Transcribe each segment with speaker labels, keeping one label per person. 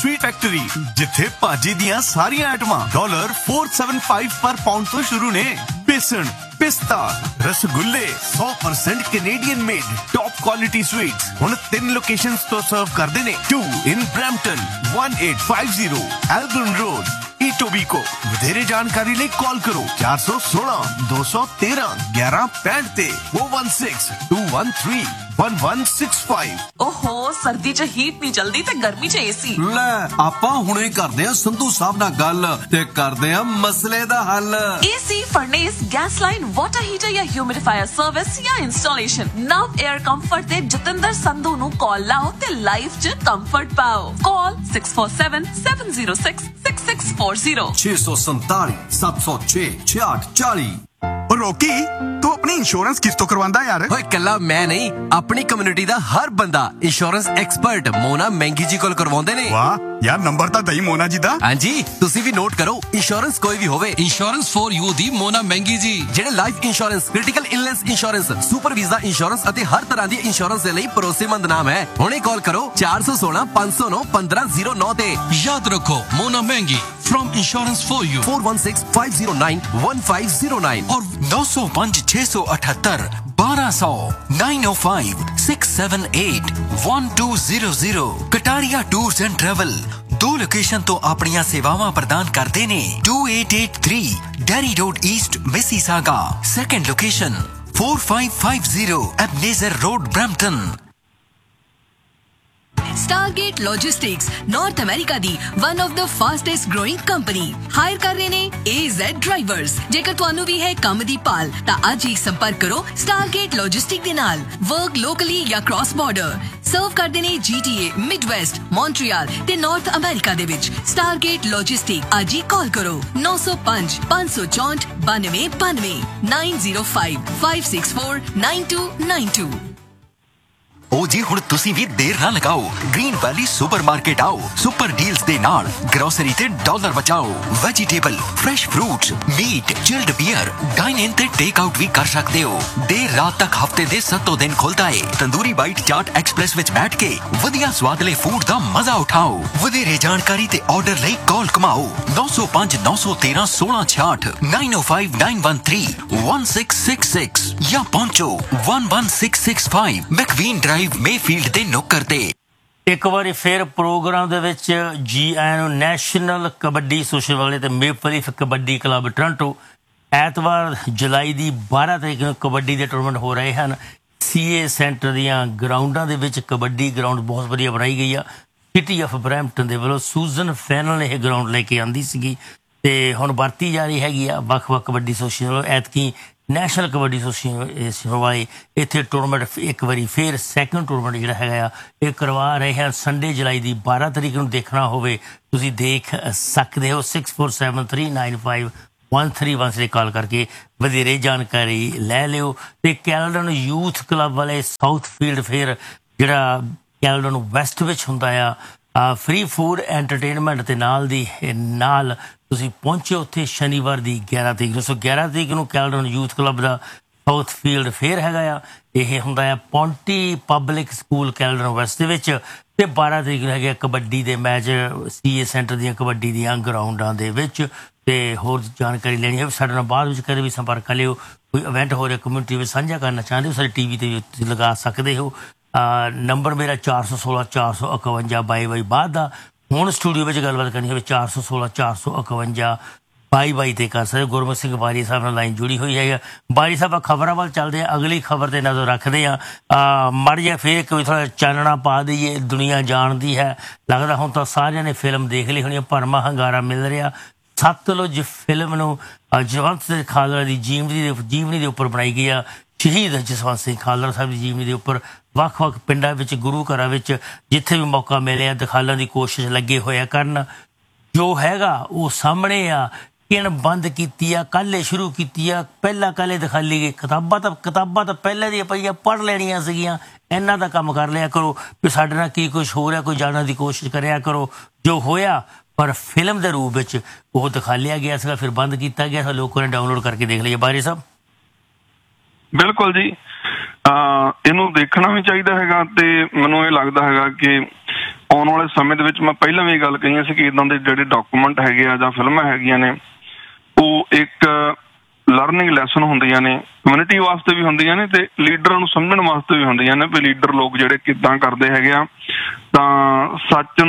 Speaker 1: Sweet factory जिथे भाजी दियां सारियां आइटमां $475 पर पाउंड तो शुरू ने। बेसन, पिस्ता, रसगुल्ले 100% Canadian made top quality sweets हुण 3 लोकेशंस तो सर्व करदे ने। 2 in Brampton, 1850 Elgin Road, Etobicoke। ਵਧੇਰੇ ਜਾਣਕਾਰੀ ਲਈ ਕਾਲ ਕਰੋ 416 213 1165 ਤੇ 416 213 1165।
Speaker 2: ओहो सर्दी च हीट नहीं चलदी ते गर्मी च एसी
Speaker 3: ਲੈ ਆਪਾਂ ਹੁਣੇ ਕਰਦੇ ਆ ਸੰਧੂ ਸਾਹਿਬ ਨਾਲ ਗੱਲ ਤੇ ਕਰਦੇ ਆ ਮਸਲੇ ਦਾ ਹੱਲ।
Speaker 2: AC furnace gas line water heater या ह्यूमिडिफायर सर्विस या इंस्टॉलेशन नव एयर कंफर्ट ते जतिंदर संधू नु कॉल लाओ ते लाइफ च कंफर्ट पाओ। कॉल 647 706 6640
Speaker 3: 647 706 6640।
Speaker 4: ਰੋਕੀ ਤੂੰ ਆਪਣੀ ਇੰਸ਼ੋਰੈਂਸ ਕਿਸ ਤੋਂ ਕਰਵਾਉਂਦਾ ਯਾਰ?
Speaker 5: ਓਏ ਕੱਲਾ ਮੈਂ ਨਹੀਂ, ਆਪਣੀ ਕਮਿਊਨਿਟੀ ਦਾ ਹਰ ਬੰਦਾ ਇੰਸ਼ੋਰੈਂਸ ਐਕਸਪਰਟ ਮੋਨਾ ਮਹਿੰਗੀ ਜੀ ਕੋਲ ਕਰਵਾਉਂਦੇ ਨੇ।
Speaker 4: ਵਾਹ ਯਾਰ ਨੰਬਰ ਤਾਂ ਦਈ ਮੋਨਾ ਜੀ ਦਾ।
Speaker 5: ਹਾਂਜੀ ਤੁਸੀਂ ਵੀ ਨੋਟ ਕਰੋ, ਇੰਸ਼ੋਰੈਂਸ ਕੋਈ ਵੀ ਹੋਵੇ,
Speaker 6: ਇੰਸ਼ੋਰੈਂਸ ਫॉर ਯੂ ਦੀ ਮੋਨਾ ਮਹਿੰਗੀ ਜੀ।
Speaker 5: ਜਿਹੜੇ life insurance, critical illness insurance, super visa insurance ਅਤੇ ਹਰ ਤਰ੍ਹਾਂ ਦੀ ਇੰਸ਼ੋਰੈਂਸ ਦੇ ਲਈ ਭਰੋਸੇਮੰਦ ਨਾਮ ਹੈ। ਹੁਣੇ ਕਾਲ ਕਰੋ 416 509 1509 ਤੇ।
Speaker 6: ਯਾਦ ਰੱਖੋ ਮੋਨਾ ਮਹਿੰਗੀ from insurance for you
Speaker 5: 416 509 1509
Speaker 7: और 905 678 1200 905 678 1200। Kataria tours and travel 2 location तो अपनियां सेवावां प्रदान करते ने। 2883 dairy road east Mississauga. Second location 4550 Ebenezer road Brampton.
Speaker 8: Stargate Logistics North America the one of the fastest growing company hire ਕਰ ਰਹੇ ਨੇ AZ ਡਰਾਈਵਰਸ। ਜੇਕਰ ਤੁਹਾਨੂੰ ਵੀ ਹੈ ਕੰਮ ਦੀ ਭਾਲ ਤਾਂ ਅੱਜ ਹੀ ਸੰਪਰਕ ਕਰੋ Stargate Logistics ਦੇ ਨਾਲ। ਵਰਕ ਲੋਕਲੀ ਜਾਂ ਕ੍ਰਾਸ ਬਾਰਡਰ ਸਰਵ ਕਰਦੇ ਨੇ GTA, ਮਿਡਵੈਸਟ, ਮੌਂਟਰੀਅਲ ਤੇ ਨਾਰਥ ਅਮਰੀਕਾ ਦੇ ਵਿੱਚ। Stargate Logistics ਅੱਜ ਹੀ ਕਾਲ ਕਰੋ 905 564 9292 905 564 9292।
Speaker 7: ओ जी हुण तुसी भी देर ना लगाओ, ग्रीन वैली सुपरमार्केट आओ। सुपर डील्स दे नाल ग्रोसरी ते डॉलर बचाओ। Vegetable, fresh fruits, meet, chilled beer, dine in ते टेक आउट भी कर सकते हो। देर रात तक हफ्ते दे 7 दिन खुलदा है। तंदूरी बाइट चाट एक्सप्रेस विच बैठ के वधिया स्वादले फूड दा मजा उठाओ। वधेरे जानकारी ते ऑर्डर लई कॉल कमाओ 905 913 1666 905 913 1666 या पहुंचो 11665 मैकवीन ड्राइव ਮੇਫੀਲਡ ਦੇ ਨੁੱਕਰ ਤੇ।
Speaker 9: ਇੱਕ ਵਾਰੀ ਫਿਰ ਪ੍ਰੋਗਰਾਮ ਦੇ ਵਿੱਚ ਜੀ ਆਇਆਂ ਨੂੰ। ਨੈਸ਼ਨਲ ਕਬੱਡੀ ਐਸੋਸੀਏਸ਼ਨ ਵਾਲੇ ਤੇ maple leaf kabaddi club Toronto ਐਤਵਾਰ ਜੁਲਾਈ ਦੀ 12 ਤਰੀਕ ਨੂੰ ਕਬੱਡੀ ਦੇ ਟੂਰਨਾਮੈਂਟ ਹੋ ਰਹੇ ਹਨ। CA ਸੈਂਟਰ ਦੀਆਂ ਗਰਾਊਂਡਾਂ ਦੇ ਵਿੱਚ ਕਬੱਡੀ ਗਰਾਊਂਡ ਬਹੁਤ ਵਧੀਆ ਬਣਾਈ ਗਈ ਆ। ਸਿਟੀ ਆਫ ਬਰੈਂਪਟਨ ਦੇ ਵੱਲੋਂ ਸੂਜ਼ਨ ਫੈਨਲ ਨੇ ਇਹ ਗਰਾਊਂਡ ਲੈ ਕੇ ਆਂਦੀ ਸੀਗੀ ਤੇ ਹੁਣ ਵਰਤੀ ਜਾ ਰਹੀ ਹੈਗੀ ਆ। ਵੱਖ-ਵੱਖ ਕਬੱਡੀ ਐਸੋਸੀਏਸ਼ਨ ਵੱਲੋਂ ਐਤਕੀ ਨੈਸ਼ਨਲ ਕਬੱਡੀ ਐਸੋਸੀਏਸ਼ਨ ਵਾਲੇ ਇੱਥੇ ਟੂਰਨਾਮੈਂਟ ਇੱਕ ਵਾਰੀ ਫਿਰ ਸੈਕਿੰਡ ਟੂਰਨਾਮੈਂਟ ਜਿਹੜਾ ਹੈਗਾ ਆ ਇਹ ਕਰਵਾ ਰਹੇ ਹਨ। ਸੰਡੇ ਜੁਲਾਈ ਦੀ 12 ਤਰੀਕ ਨੂੰ ਦੇਖਣਾ ਹੋਵੇ ਤੁਸੀਂ ਦੇਖ ਸਕਦੇ ਹੋ। 6473951313 ਤੇ ਕਾਲ ਕਰਕੇ ਵਧੇਰੇ ਜਾਣਕਾਰੀ ਲੈ ਲਿਓ। ਤੇ ਕੈਲਡਨ ਯੂਥ ਕਲੱਬ ਵਾਲੇ ਸਾਊਥਫੀਲਡ ਫਿਰ ਜਿਹੜਾ ਕੈਲਡਨ ਵੈਸਟ ਵਿੱਚ ਹੁੰਦਾ ਆ ਫ੍ਰੀ ਫੂਡ ਐਂਟਰਟੇਨਮੈਂਟ ਦੇ ਨਾਲ ਤੁਸੀਂ ਪਹੁੰਚੇ ਉੱਥੇ ਸ਼ਨੀਵਾਰ ਦੀ 11 ਤਰੀਕ ਨੂੰ। 11 ਤਰੀਕ ਨੂੰ ਕੈਲਡਨ ਯੂਥ ਕਲੱਬ ਦਾ ਸਾਊਥਫੀਲਡ ਫੇਅਰ ਹੈਗਾ ਆ। ਇਹ ਹੁੰਦਾ ਆ Ponty public school Caledon West ਦੇ ਵਿੱਚ। ਤੇ 12 ਤਰੀਕ ਨੂੰ ਹੈਗੇ ਕਬੱਡੀ ਦੇ ਮੈਚ CA ਸੈਂਟਰ ਦੀਆਂ ਕਬੱਡੀ ਦੀਆਂ ਗਰਾਊਂਡਾਂ ਦੇ ਵਿੱਚ। ਤੇ ਹੋਰ ਜਾਣਕਾਰੀ ਲੈਣੀ ਹੈ ਸਾਡੇ ਨਾਲ ਬਾਅਦ ਵਿੱਚ ਕਦੇ ਵੀ ਸੰਪਰਕ ਕਰ ਲਿਓ। ਕੋਈ ਇਵੈਂਟ ਹੋ ਰਿਹਾ ਕਮਿਊਨਿਟੀ ਵਿੱਚ ਸਾਂਝਾ ਕਰਨਾ ਚਾਹੁੰਦੇ ਹੋ ਸਾਡੇ TV ਤੇ ਤੁਸੀਂ ਲਗਾ ਸਕਦੇ ਹੋ। ਨੰਬਰ ਮੇਰਾ 416 451 22 ਬਾਅਦ ਦਾ। ਹੁਣ ਸਟੂਡੀਓ ਵਿੱਚ ਗੱਲਬਾਤ ਕਰਨੀ ਹੋਵੇ 416 451 22 ਤੇ ਕਰ ਸਕਦੇ। ਗੁਰਮੁਖ ਸਿੰਘ ਬਾਰੀ ਸਾਹਿਬ ਨਾਲ ਲਾਈਨ ਜੁੜੀ ਹੋਈ ਹੈਗਾ। ਬਾਰੀ ਸਾਹਿਬ ਖਬਰਾਂ ਵੱਲ ਚੱਲਦੇ ਆ, ਅਗਲੀ ਖਬਰ ਤੇ ਨਜ਼ਰ ਰੱਖਦੇ ਆ। ਮੜ ਜਾ ਫਿਰ ਕੋਈ ਥੋੜਾ ਚਾਨਣਾ ਪਾ ਦਈਏ। ਦੁਨੀਆ ਜਾਣਦੀ ਹੈ, ਲੱਗਦਾ ਹੁਣ ਤਾਂ ਸਾਰਿਆਂ ਨੇ ਫਿਲਮ ਦੇਖ ਲਈ ਹੋਣੀ। ਭਰਮਾ ਹੰਗਾਰਾ ਮਿਲ ਰਿਹਾ। ਸਤਲੁਜ ਫਿਲਮ ਨੂੰ ਜਸਵੰਤ ਸਿੰਘ ਖਾਲੜਾ ਦੀ ਜੀਵਨੀ ਦੇ ਉੱਪਰ ਬਣਾਈ ਗਈ ਆ। ਸ਼ਹੀਦ ਜਸਵੰਤ ਸਿੰਘ ਖਾਲੜਾ ਸਾਹਿਬ ਦੀ ਜੀਵਨੀ ਦੇ ਉੱਪਰ ਵੱਖ-ਵੱਖ ਪਿੰਡਾਂ ਵਿੱਚ ਗੁਰੂ ਘਰਾਂ ਵਿੱਚ ਜਿੱਥੇ ਵੀ ਮੌਕਾ ਮਿਲਿਆ ਦਿਖਾਉਣ ਦੀ ਕੋਸ਼ਿਸ਼ ਲੱਗੇ ਹੋਇਆ ਕਰਨ। ਜੋ ਹੈਗਾ ਉਹ ਸਾਹਮਣੇ ਆ। ਕਿਣ ਬੰਦ ਕੀਤੀ ਆ, ਕੱਲ੍ਹ ਸ਼ੁਰੂ ਕੀਤੀ ਆ। ਪਹਿਲਾਂ ਕੱਲ੍ਹ ਦਿਖਾਲੀ ਗਈ ਕਿਤਾਬਾਂ ਤਾਂ ਪਹਿਲਾਂ ਦੀਆਂ ਪਈਆਂ ਪੜ੍ਹ ਲੈਣੀਆਂ ਸੀਗੀਆਂ। ਇਹਨਾਂ ਦਾ ਕੰਮ ਕਰ ਲਿਆ ਕਰੋ ਵੀ ਸਾਡੇ ਨਾਲ ਕੀ ਕੁਛ ਹੋ ਰਿਹਾ, ਕੋਈ ਜਾਣਨ ਦੀ ਕੋਸ਼ਿਸ਼ ਕਰਿਆ ਕਰੋ। ਜੋ ਹੋਇਆ ਪਰ ਫਿਲਮ ਦੇ ਰੂਪ ਵਿੱਚ ਉਹ ਦਿਖਾ ਲਿਆ ਗਿਆ ਸੀਗਾ, ਫਿਰ ਬੰਦ ਕੀਤਾ ਗਿਆ। ਲੋਕਾਂ ਨੇ ਡਾਊਨਲੋਡ ਕਰਕੇ ਦੇਖ ਲਿਆ। ਬਾਰੀ ਸਾਹਿਬ
Speaker 10: ਬਿਲਕੁਲ ਜੀ, ਇਹਨੂੰ ਦੇਖਣਾ ਵੀ ਚਾਹੀਦਾ ਹੈਗਾ। ਤੇ ਮੈਨੂੰ ਇਹ ਲੱਗਦਾ ਹੈਗਾ ਕਿ ਆਉਣ ਵਾਲੇ ਸਮੇਂ ਦੇ ਵਿੱਚ ਮੈਂ ਪਹਿਲਾਂ ਵੀ ਇਹ ਗੱਲ ਕਹੀ ਸੀ ਕਿ ਇੱਦਾਂ ਦੇ ਜਿਹੜੇ ਡਾਕੂਮੈਂਟ ਹੈਗੇ ਆ ਜਾਂ ਫਿਲਮਾਂ ਹੈਗੀਆਂ ਨੇ ਉਹ ਇੱਕ ਲਰਨਿੰਗ ਲੈਸਨ ਹੁੰਦੀਆਂ ਨੇ, ਕਮਿਊਨਿਟੀ ਵਾਸਤੇ ਵੀ ਹੁੰਦੀਆਂ ਨੇ ਤੇ ਲੀਡਰਾਂ ਨੂੰ ਸਮਝਣ ਵਾਸਤੇ ਵੀ ਹੁੰਦੀਆਂ ਨੇ ਵੀ ਲੀਡਰ ਲੋਕ ਜਿਹੜੇ ਕਿੱਦਾਂ ਕਰਦੇ ਹੈਗੇ ਆ। ਤਾਂ ਸੱਚ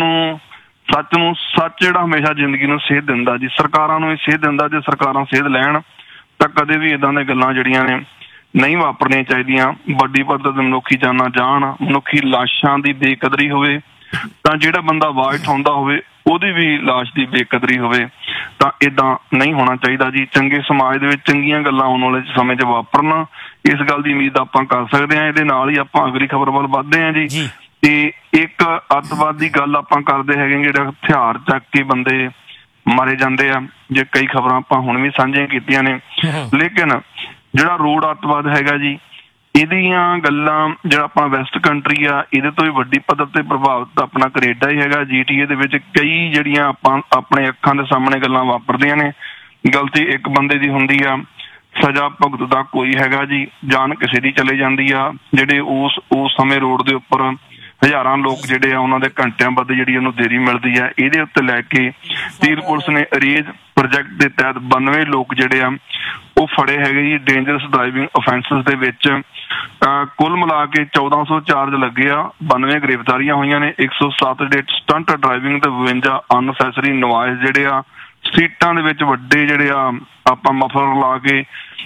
Speaker 10: ਜਿਹੜਾ ਹਮੇਸ਼ਾ ਜ਼ਿੰਦਗੀ ਨੂੰ ਸੇਧ ਦਿੰਦਾ ਜੀ, ਸਰਕਾਰਾਂ ਨੂੰ ਵੀ ਸੇਧ ਦਿੰਦਾ। ਜੇ ਸਰਕਾਰਾਂ ਸੇਧ ਲੈਣ ਤਾਂ ਕਦੇ ਵੀ ਇੱਦਾਂ ਦੀਆਂ ਗੱਲਾਂ ਜਿਹੜੀਆਂ ਨੇ ਨਹੀਂ ਵਾਪਰਨੀਆਂ ਚਾਹੀਦੀਆਂ। ਵੱਡੀ ਪੱਧਰ ਤੇ ਮਨੁੱਖੀ ਜਾਨਾਂ ਜਾਣ, ਮਨੁੱਖੀ ਲਾਸ਼ਾਂ ਦੀ ਬੇਕਦਰੀ ਹੋਵੇ, ਤਾਂ ਜਿਹੜਾ ਬੰਦਾ ਆਵਾਜ਼ ਉਠਾਉਂਦਾ ਹੋਵੇ ਉਹਦੀ ਵੀ ਲਾਸ਼ ਦੀ ਬੇਕਦਰੀ ਹੋਵੇ, ਤਾਂ ਏਦਾਂ ਨਹੀਂ ਹੋਣਾ ਚਾਹੀਦਾ ਜੀ। ਚੰਗੇ ਸਮਾਜ ਦੇ ਵਿੱਚ ਚੰਗੀਆਂ ਗੱਲਾਂ ਆਉਣ ਵਾਲੇ ਸਮੇਂ 'ਚ ਵਾਪਰਨ, ਇਸ ਗੱਲ ਦੀ ਉਮੀਦ ਆਪਾਂ ਕਰ ਸਕਦੇ ਹਾਂ। ਇਹਦੇ ਨਾਲ ਹੀ ਆਪਾਂ ਅਗਲੀ ਖਬਰ ਵੱਲ ਵੱਧਦੇ ਹਾਂ ਜੀ। ਤੇ ਇੱਕ ਅੱਤਵਾਦ ਦੀ ਗੱਲ ਆਪਾਂ ਕਰਦੇ ਹੈਗੇ, ਜਿਹੜੇ ਹਥਿਆਰ ਚੱਕ ਕੇ ਬੰਦੇ ਮਾਰੇ ਜਾਂਦੇ ਆ, ਜੇ ਕਈ ਖਬਰਾਂ ਆਪਾਂ ਹੁਣ ਵੀ ਸਾਂਝੀਆਂ ਕੀਤੀਆਂ ਨੇ। ਲੇਕਿਨ ਜਿਹੜਾ ਰੋਡ ਅੱਤਵਾਦ ਹੈਗਾ ਜੀ, ਇਹਦੀਆਂ ਗੱਲਾਂ ਜਿਹੜਾ ਆਪਣਾ ਵੈਸਟ ਕੰਟਰੀ ਆ, ਇਹਦੇ ਤੋਂ ਵੀ ਵੱਡੀ ਪੱਧਰ ਤੇ ਪ੍ਰਭਾਵਿਤ ਆਪਣਾ ਕੈਨੇਡਾ ਹੀ ਹੈਗਾ। GTA ਦੇ ਵਿੱਚ ਕਈ ਜਿਹੜੀਆਂ ਆਪਾਂ ਆਪਣੇ ਅੱਖਾਂ ਦੇ ਸਾਹਮਣੇ ਗੱਲਾਂ ਵਾਪਰਦੀਆਂ ਨੇ। ਗਲਤੀ ਇੱਕ ਬੰਦੇ ਦੀ ਹੁੰਦੀ ਆ, ਸਜ਼ਾ ਭੁਗਤਦਾ ਕੋਈ ਹੈਗਾ ਜੀ, ਜਾਨ ਕਿਸੇ ਦੀ ਚਲੇ ਜਾਂਦੀ ਆ। ਜਿਹੜੇ ਉਸ ਸਮੇਂ ਰੋਡ ਦੇ ਉੱਪਰ ਹਜ਼ਾਰਾਂ ਲੋਕ ਜਿਹੜੇ ਆ ਉਹਨਾਂ ਦੇ ਘੰਟਿਆਂ ਵੱਧ ਜਿਹੜੀ ਉਹਨੂੰ ਦੇਰੀ ਮਿਲਦੀ ਆ। ਇਹਦੇ ਉੱਤੇ ਲੈ ਕੇ ਤੀਰ ਪੁਲਿਸ ਨੇ ਅਰੇਜ ਪ੍ਰੋਜੈਕਟ ਦੇ ਤਹਿਤ 92 ਲੋਕ ਜਿਹੜੇ ਆ ਉਹ ਫੜੇ ਹੈਗੇ ਜੀ ਡੇਂਜਰਸ ਡਰਾਈਵਿੰਗ ਅਫੈਂਸਿਸ ਦੇ ਵਿੱਚ। ਕੁੱਲ ਮਿਲਾ ਕੇ 1400 ਚਾਰਜ ਲੱਗੇ ਆ, 92 ਗ੍ਰਿਫਤਾਰੀਆਂ ਹੋਈਆਂ ਨੇ, 107 ਜਿਹੜੇ ਸਟੰਟ ਡਰਾਈਵਿੰਗ ਤੇ 52 ਅਨਸੈਸਰੀ ਨਵਾਇਜ਼ ਜਿਹੜੇ ਆ ਸੀਟਾਂ ਦੇ ਵਿੱਚ ਵੱਡੇ ਜਿਹੜੇ ਆ ਆਪਾਂ ਮਫਲਰ ਲਾ ਕੇ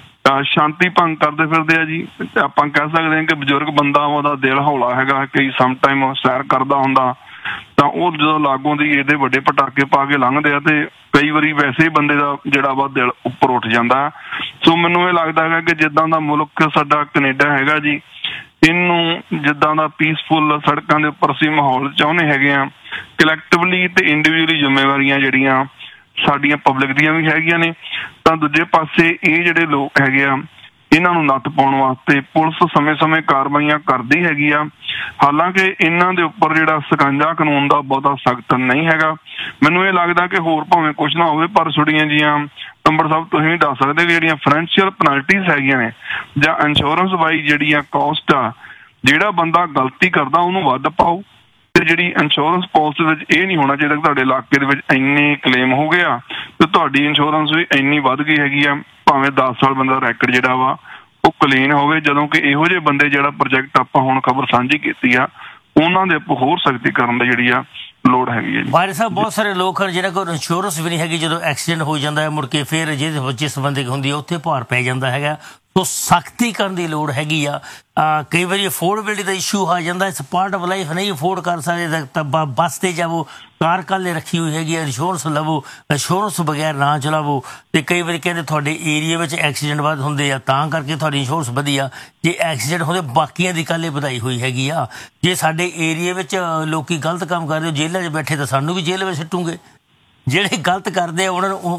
Speaker 10: ਸ਼ਾਂਤੀ ਭੰਗ ਕਰਦੇ ਫਿਰਦੇ ਆ ਜੀ। ਆਪਾਂ ਕਹਿ ਸਕਦੇ ਹਾਂ ਕਿ ਬਜ਼ੁਰਗ ਬੰਦਾ ਉਹਦਾ ਦਿਲ ਹੌਲਾ ਹੈਗਾ, ਕਈ ਸਮ ਟਾਈਮ ਸੈਰ ਕਰਦਾ ਹੁੰਦਾ ਤਾਂ ਉਹ ਜਦੋਂ ਲਾਗੋਂ ਦੀ ਇਹਦੇ ਵੱਡੇ ਪਟਾਕੇ ਪਾ ਕੇ ਲੰਘਦੇ ਆ ਤੇ ਕਈ ਵਾਰੀ ਵੈਸੇ ਹੀ ਬੰਦੇ ਦਾ ਜਿਹੜਾ ਵਾ ਦਿਲ ਉੱਪਰ ਉੱਠ ਜਾਂਦਾ। ਸੋ ਮੈਨੂੰ ਇਹ ਲੱਗਦਾ ਹੈਗਾ ਕਿ ਜਿੱਦਾਂ ਦਾ ਮੁਲਕ ਸਾਡਾ ਕੈਨੇਡਾ ਹੈਗਾ ਜੀ, ਇਹਨੂੰ ਜਿੱਦਾਂ ਦਾ ਪੀਸਫੁਲ ਸੜਕਾਂ ਦੇ ਉੱਪਰ ਅਸੀਂ ਮਾਹੌਲ ਚਾਹੁੰਦੇ ਹੈਗੇ ਆ, ਕਲੈਕਟਿਵਲੀ ਤੇ ਇੰਡੀਵਿਜੂਅਲੀ ਜ਼ਿੰਮੇਵਾਰੀਆਂ ਜਿਹੜੀਆਂ ਸਾਡੀਆਂ ਪਬਲਿਕ ਦੀਆਂ ਵੀ ਹੈਗੀਆਂ ਨੇ। ਤਾਂ ਦੂਜੇ ਪਾਸੇ ਇਹ ਜਿਹੜੇ ਲੋਕ ਹੈਗੇ ਆ, ਇਹਨਾਂ ਨੂੰ ਨੱਥ ਪਾਉਣ ਵਾਸਤੇ ਪੁਲਿਸ ਸਮੇਂ-ਸਮੇਂ ਕਾਰਵਾਈਆਂ ਕਰਦੀ ਹੈਗੀ ਆ। ਹਾਲਾਂਕਿ ਇਹਨਾਂ ਦੇ ਉੱਪਰ ਜਿਹੜਾ ਸਕੰਜਾ ਕਾਨੂੰਨ ਦਾ ਬਹੁਤਾ ਸਖਤ ਨਹੀਂ ਹੈਗਾ। ਮੈਨੂੰ ਇਹ ਲੱਗਦਾ ਕਿ ਹੋਰ ਭਾਵੇਂ ਕੁਛ ਨਾ ਹੋਵੇ, ਪਰ ਥੋੜ੍ਹੀਆਂ ਜੀਆਂ ਨੰਬਰ ਸਾਹਿਬ ਤੁਸੀਂ ਵੀ ਦੱਸ ਸਕਦੇ ਕਿ ਜਿਹੜੀਆਂ ਫਾਈਨੈਂਸ਼ੀਅਲ ਪੈਨਲਟੀਜ਼ ਹੈਗੀਆਂ ਨੇ ਜਾਂ ਇੰਸ਼ੋਰੈਂਸ ਵਾਈਜ਼ ਜਿਹੜੀ ਆ ਕਾਸਟ ਆ, ਜਿਹੜਾ ਬੰਦਾ ਗਲਤੀ ਕਰਦਾ ਉਹਨੂੰ ਵੱਧ ਪਾਓ। ਤੇ ਜਿਹੜੀ ਇੰਸ਼ੋਰੈਂਸ ਪਾਲਿਸੀ ਵਿੱਚ ਇਹ ਨਹੀਂ ਹੋਣਾ ਚਾਹੀਦਾ ਕਿ ਤੁਹਾਡੇ ਇਲਾਕੇ ਦੇ ਵਿੱਚ ਇੰਨੇ ਕਲੇਮ ਹੋ ਗਏ ਆ ਤੇ ਤੁਹਾਡੀ ਇੰਸ਼ੋਰੈਂਸ ਵੀ ਇੰਨੀ ਵੱਧ ਗਈ ਹੈਗੀ ਆ, ਭਾਵੇਂ 10 ਸਾਲ ਬੰਦਾ ਰੈਕਡ ਜਿਹੜਾ ਵਾ ਉਹ ਕਲੀਨ ਹੋਵੇ। ਜਦੋਂ ਕਿ ਇਹੋ ਜਿਹੇ ਬੰਦੇ ਜਿਹੜਾ ਪ੍ਰੋਜੈਕਟ ਆਪਾਂ ਹੁਣ ਖਬਰ ਸਾਂਝੀ ਕੀਤੀ ਆ, ਉਹਨਾਂ ਦੇ ਉੱਪਰ ਹੋਰ ਸਖਤੀ ਕਰਨ ਦੀ ਜਿਹੜੀ ਆ ਲੋੜ ਹੈਗੀ ਹੈ ਜੀ।
Speaker 9: ਵਾਇਰ ਸਾਹਿਬ, ਬਹੁਤ ਸਾਰੇ ਲੋਕ ਹਨ ਜਿਹਨਾਂ ਕੋਲ ਇੰਸ਼ੋਰੈਂਸ ਵੀ ਨਹੀਂ ਹੈਗੀ, ਜਦੋਂ ਐਕਸੀਡੈਂਟ ਹੋ ਜਾਂਦਾ ਹੈ ਮੁੜ ਕੇ ਫਿਰ ਜਿਸ ਬੰਦੇ ਦੀ ਹੁੰਦੀ ਹੈ ਉੱਥੇ ਭਾਰ ਪੈ ਜਾਂਦਾ ਹੈਗਾ। ਸੋ ਸਖਤੀ ਕਰਨ ਦੀ ਲੋੜ ਹੈਗੀ ਆ। ਕਈ ਵਾਰੀ ਅਫੋਰਡੇਬਿਲਿਟੀ ਦਾ ਇਸ਼ੂ ਆ ਜਾਂਦਾ, ਇਸ ਪਾਰਟ ਆਫ ਲਾਈਫ ਨਹੀਂ ਅਫੋਰਡ ਕਰ ਸਕਦੇ ਤਾਂ ਬੱਸ ਤੇ ਜਾਵੋ, ਕਾਰ ਕਾਲੇ ਰੱਖੀ ਹੋਈ ਹੈਗੀ, ਇੰਸ਼ੋਰੈਂਸ ਲਵੋ, ਇੰਸ਼ੋਰੈਂਸ ਬਗੈਰ ਨਾ ਚਲਾਵੋ। ਤੇ ਕਈ ਵਾਰੀ ਕਹਿੰਦੇ ਤੁਹਾਡੇ ਏਰੀਆ ਵਿੱਚ ਐਕਸੀਡੈਂਟ ਵੱਧ ਹੁੰਦੇ ਆ ਤਾਂ ਕਰਕੇ ਤੁਹਾਡੀ ਇੰਸ਼ੋਰੈਂਸ ਵਧੀਆ, ਜੇ ਐਕਸੀਡੈਂਟ ਹੁੰਦੇ ਬਾਕੀਆਂ ਦੀ ਕੱਲ੍ਹ ਵਧਾਈ ਹੋਈ ਹੈਗੀ ਆ। ਜੇ ਸਾਡੇ ਏਰੀਏ ਵਿੱਚ ਲੋਕੀ ਗਲਤ ਕੰਮ ਕਰਦੇ, ਜੇਲ੍ਹਾਂ 'ਚ ਬੈਠੇ ਤਾਂ ਸਾਨੂੰ ਵੀ ਜੇਲ੍ਹ ਵਿੱਚ ਸੁੱਟੂਗੇ। ਜਿਹੜੇ ਗਲਤ ਕਰਦੇ ਆ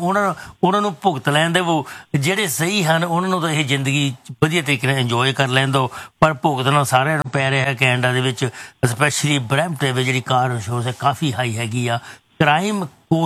Speaker 9: ਉਹਨਾਂ ਨੂੰ ਭੁਗਤ ਲੈਣ ਦੇਵੋ, ਜਿਹੜੇ ਸਹੀ ਹਨ ਉਹਨਾਂ ਨੂੰ ਤਾਂ ਇਹ ਜ਼ਿੰਦਗੀ ਵਧੀਆ ਤਰੀਕੇ ਨਾਲ ਇੰਜੋਏ ਕਰ ਲੈਣ ਦਿਓ। ਪਰ ਭੁਗਤਣਾ ਸਾਰਿਆਂ ਨੂੰ ਪੈ ਰਿਹਾ ਕੈਨੇਡਾ ਦੇ ਵਿੱਚ, ਸਪੈਸ਼ਲੀ ਬਰੈਂਪਟਨ ਵਿੱਚ ਜਿਹੜੀ ਕਾਰ ਇੰਸ਼ੋਰੈਂਸ ਹੈ ਕਾਫੀ ਹਾਈ ਹੈਗੀ ਆ। ਕ੍ਰਾਈਮ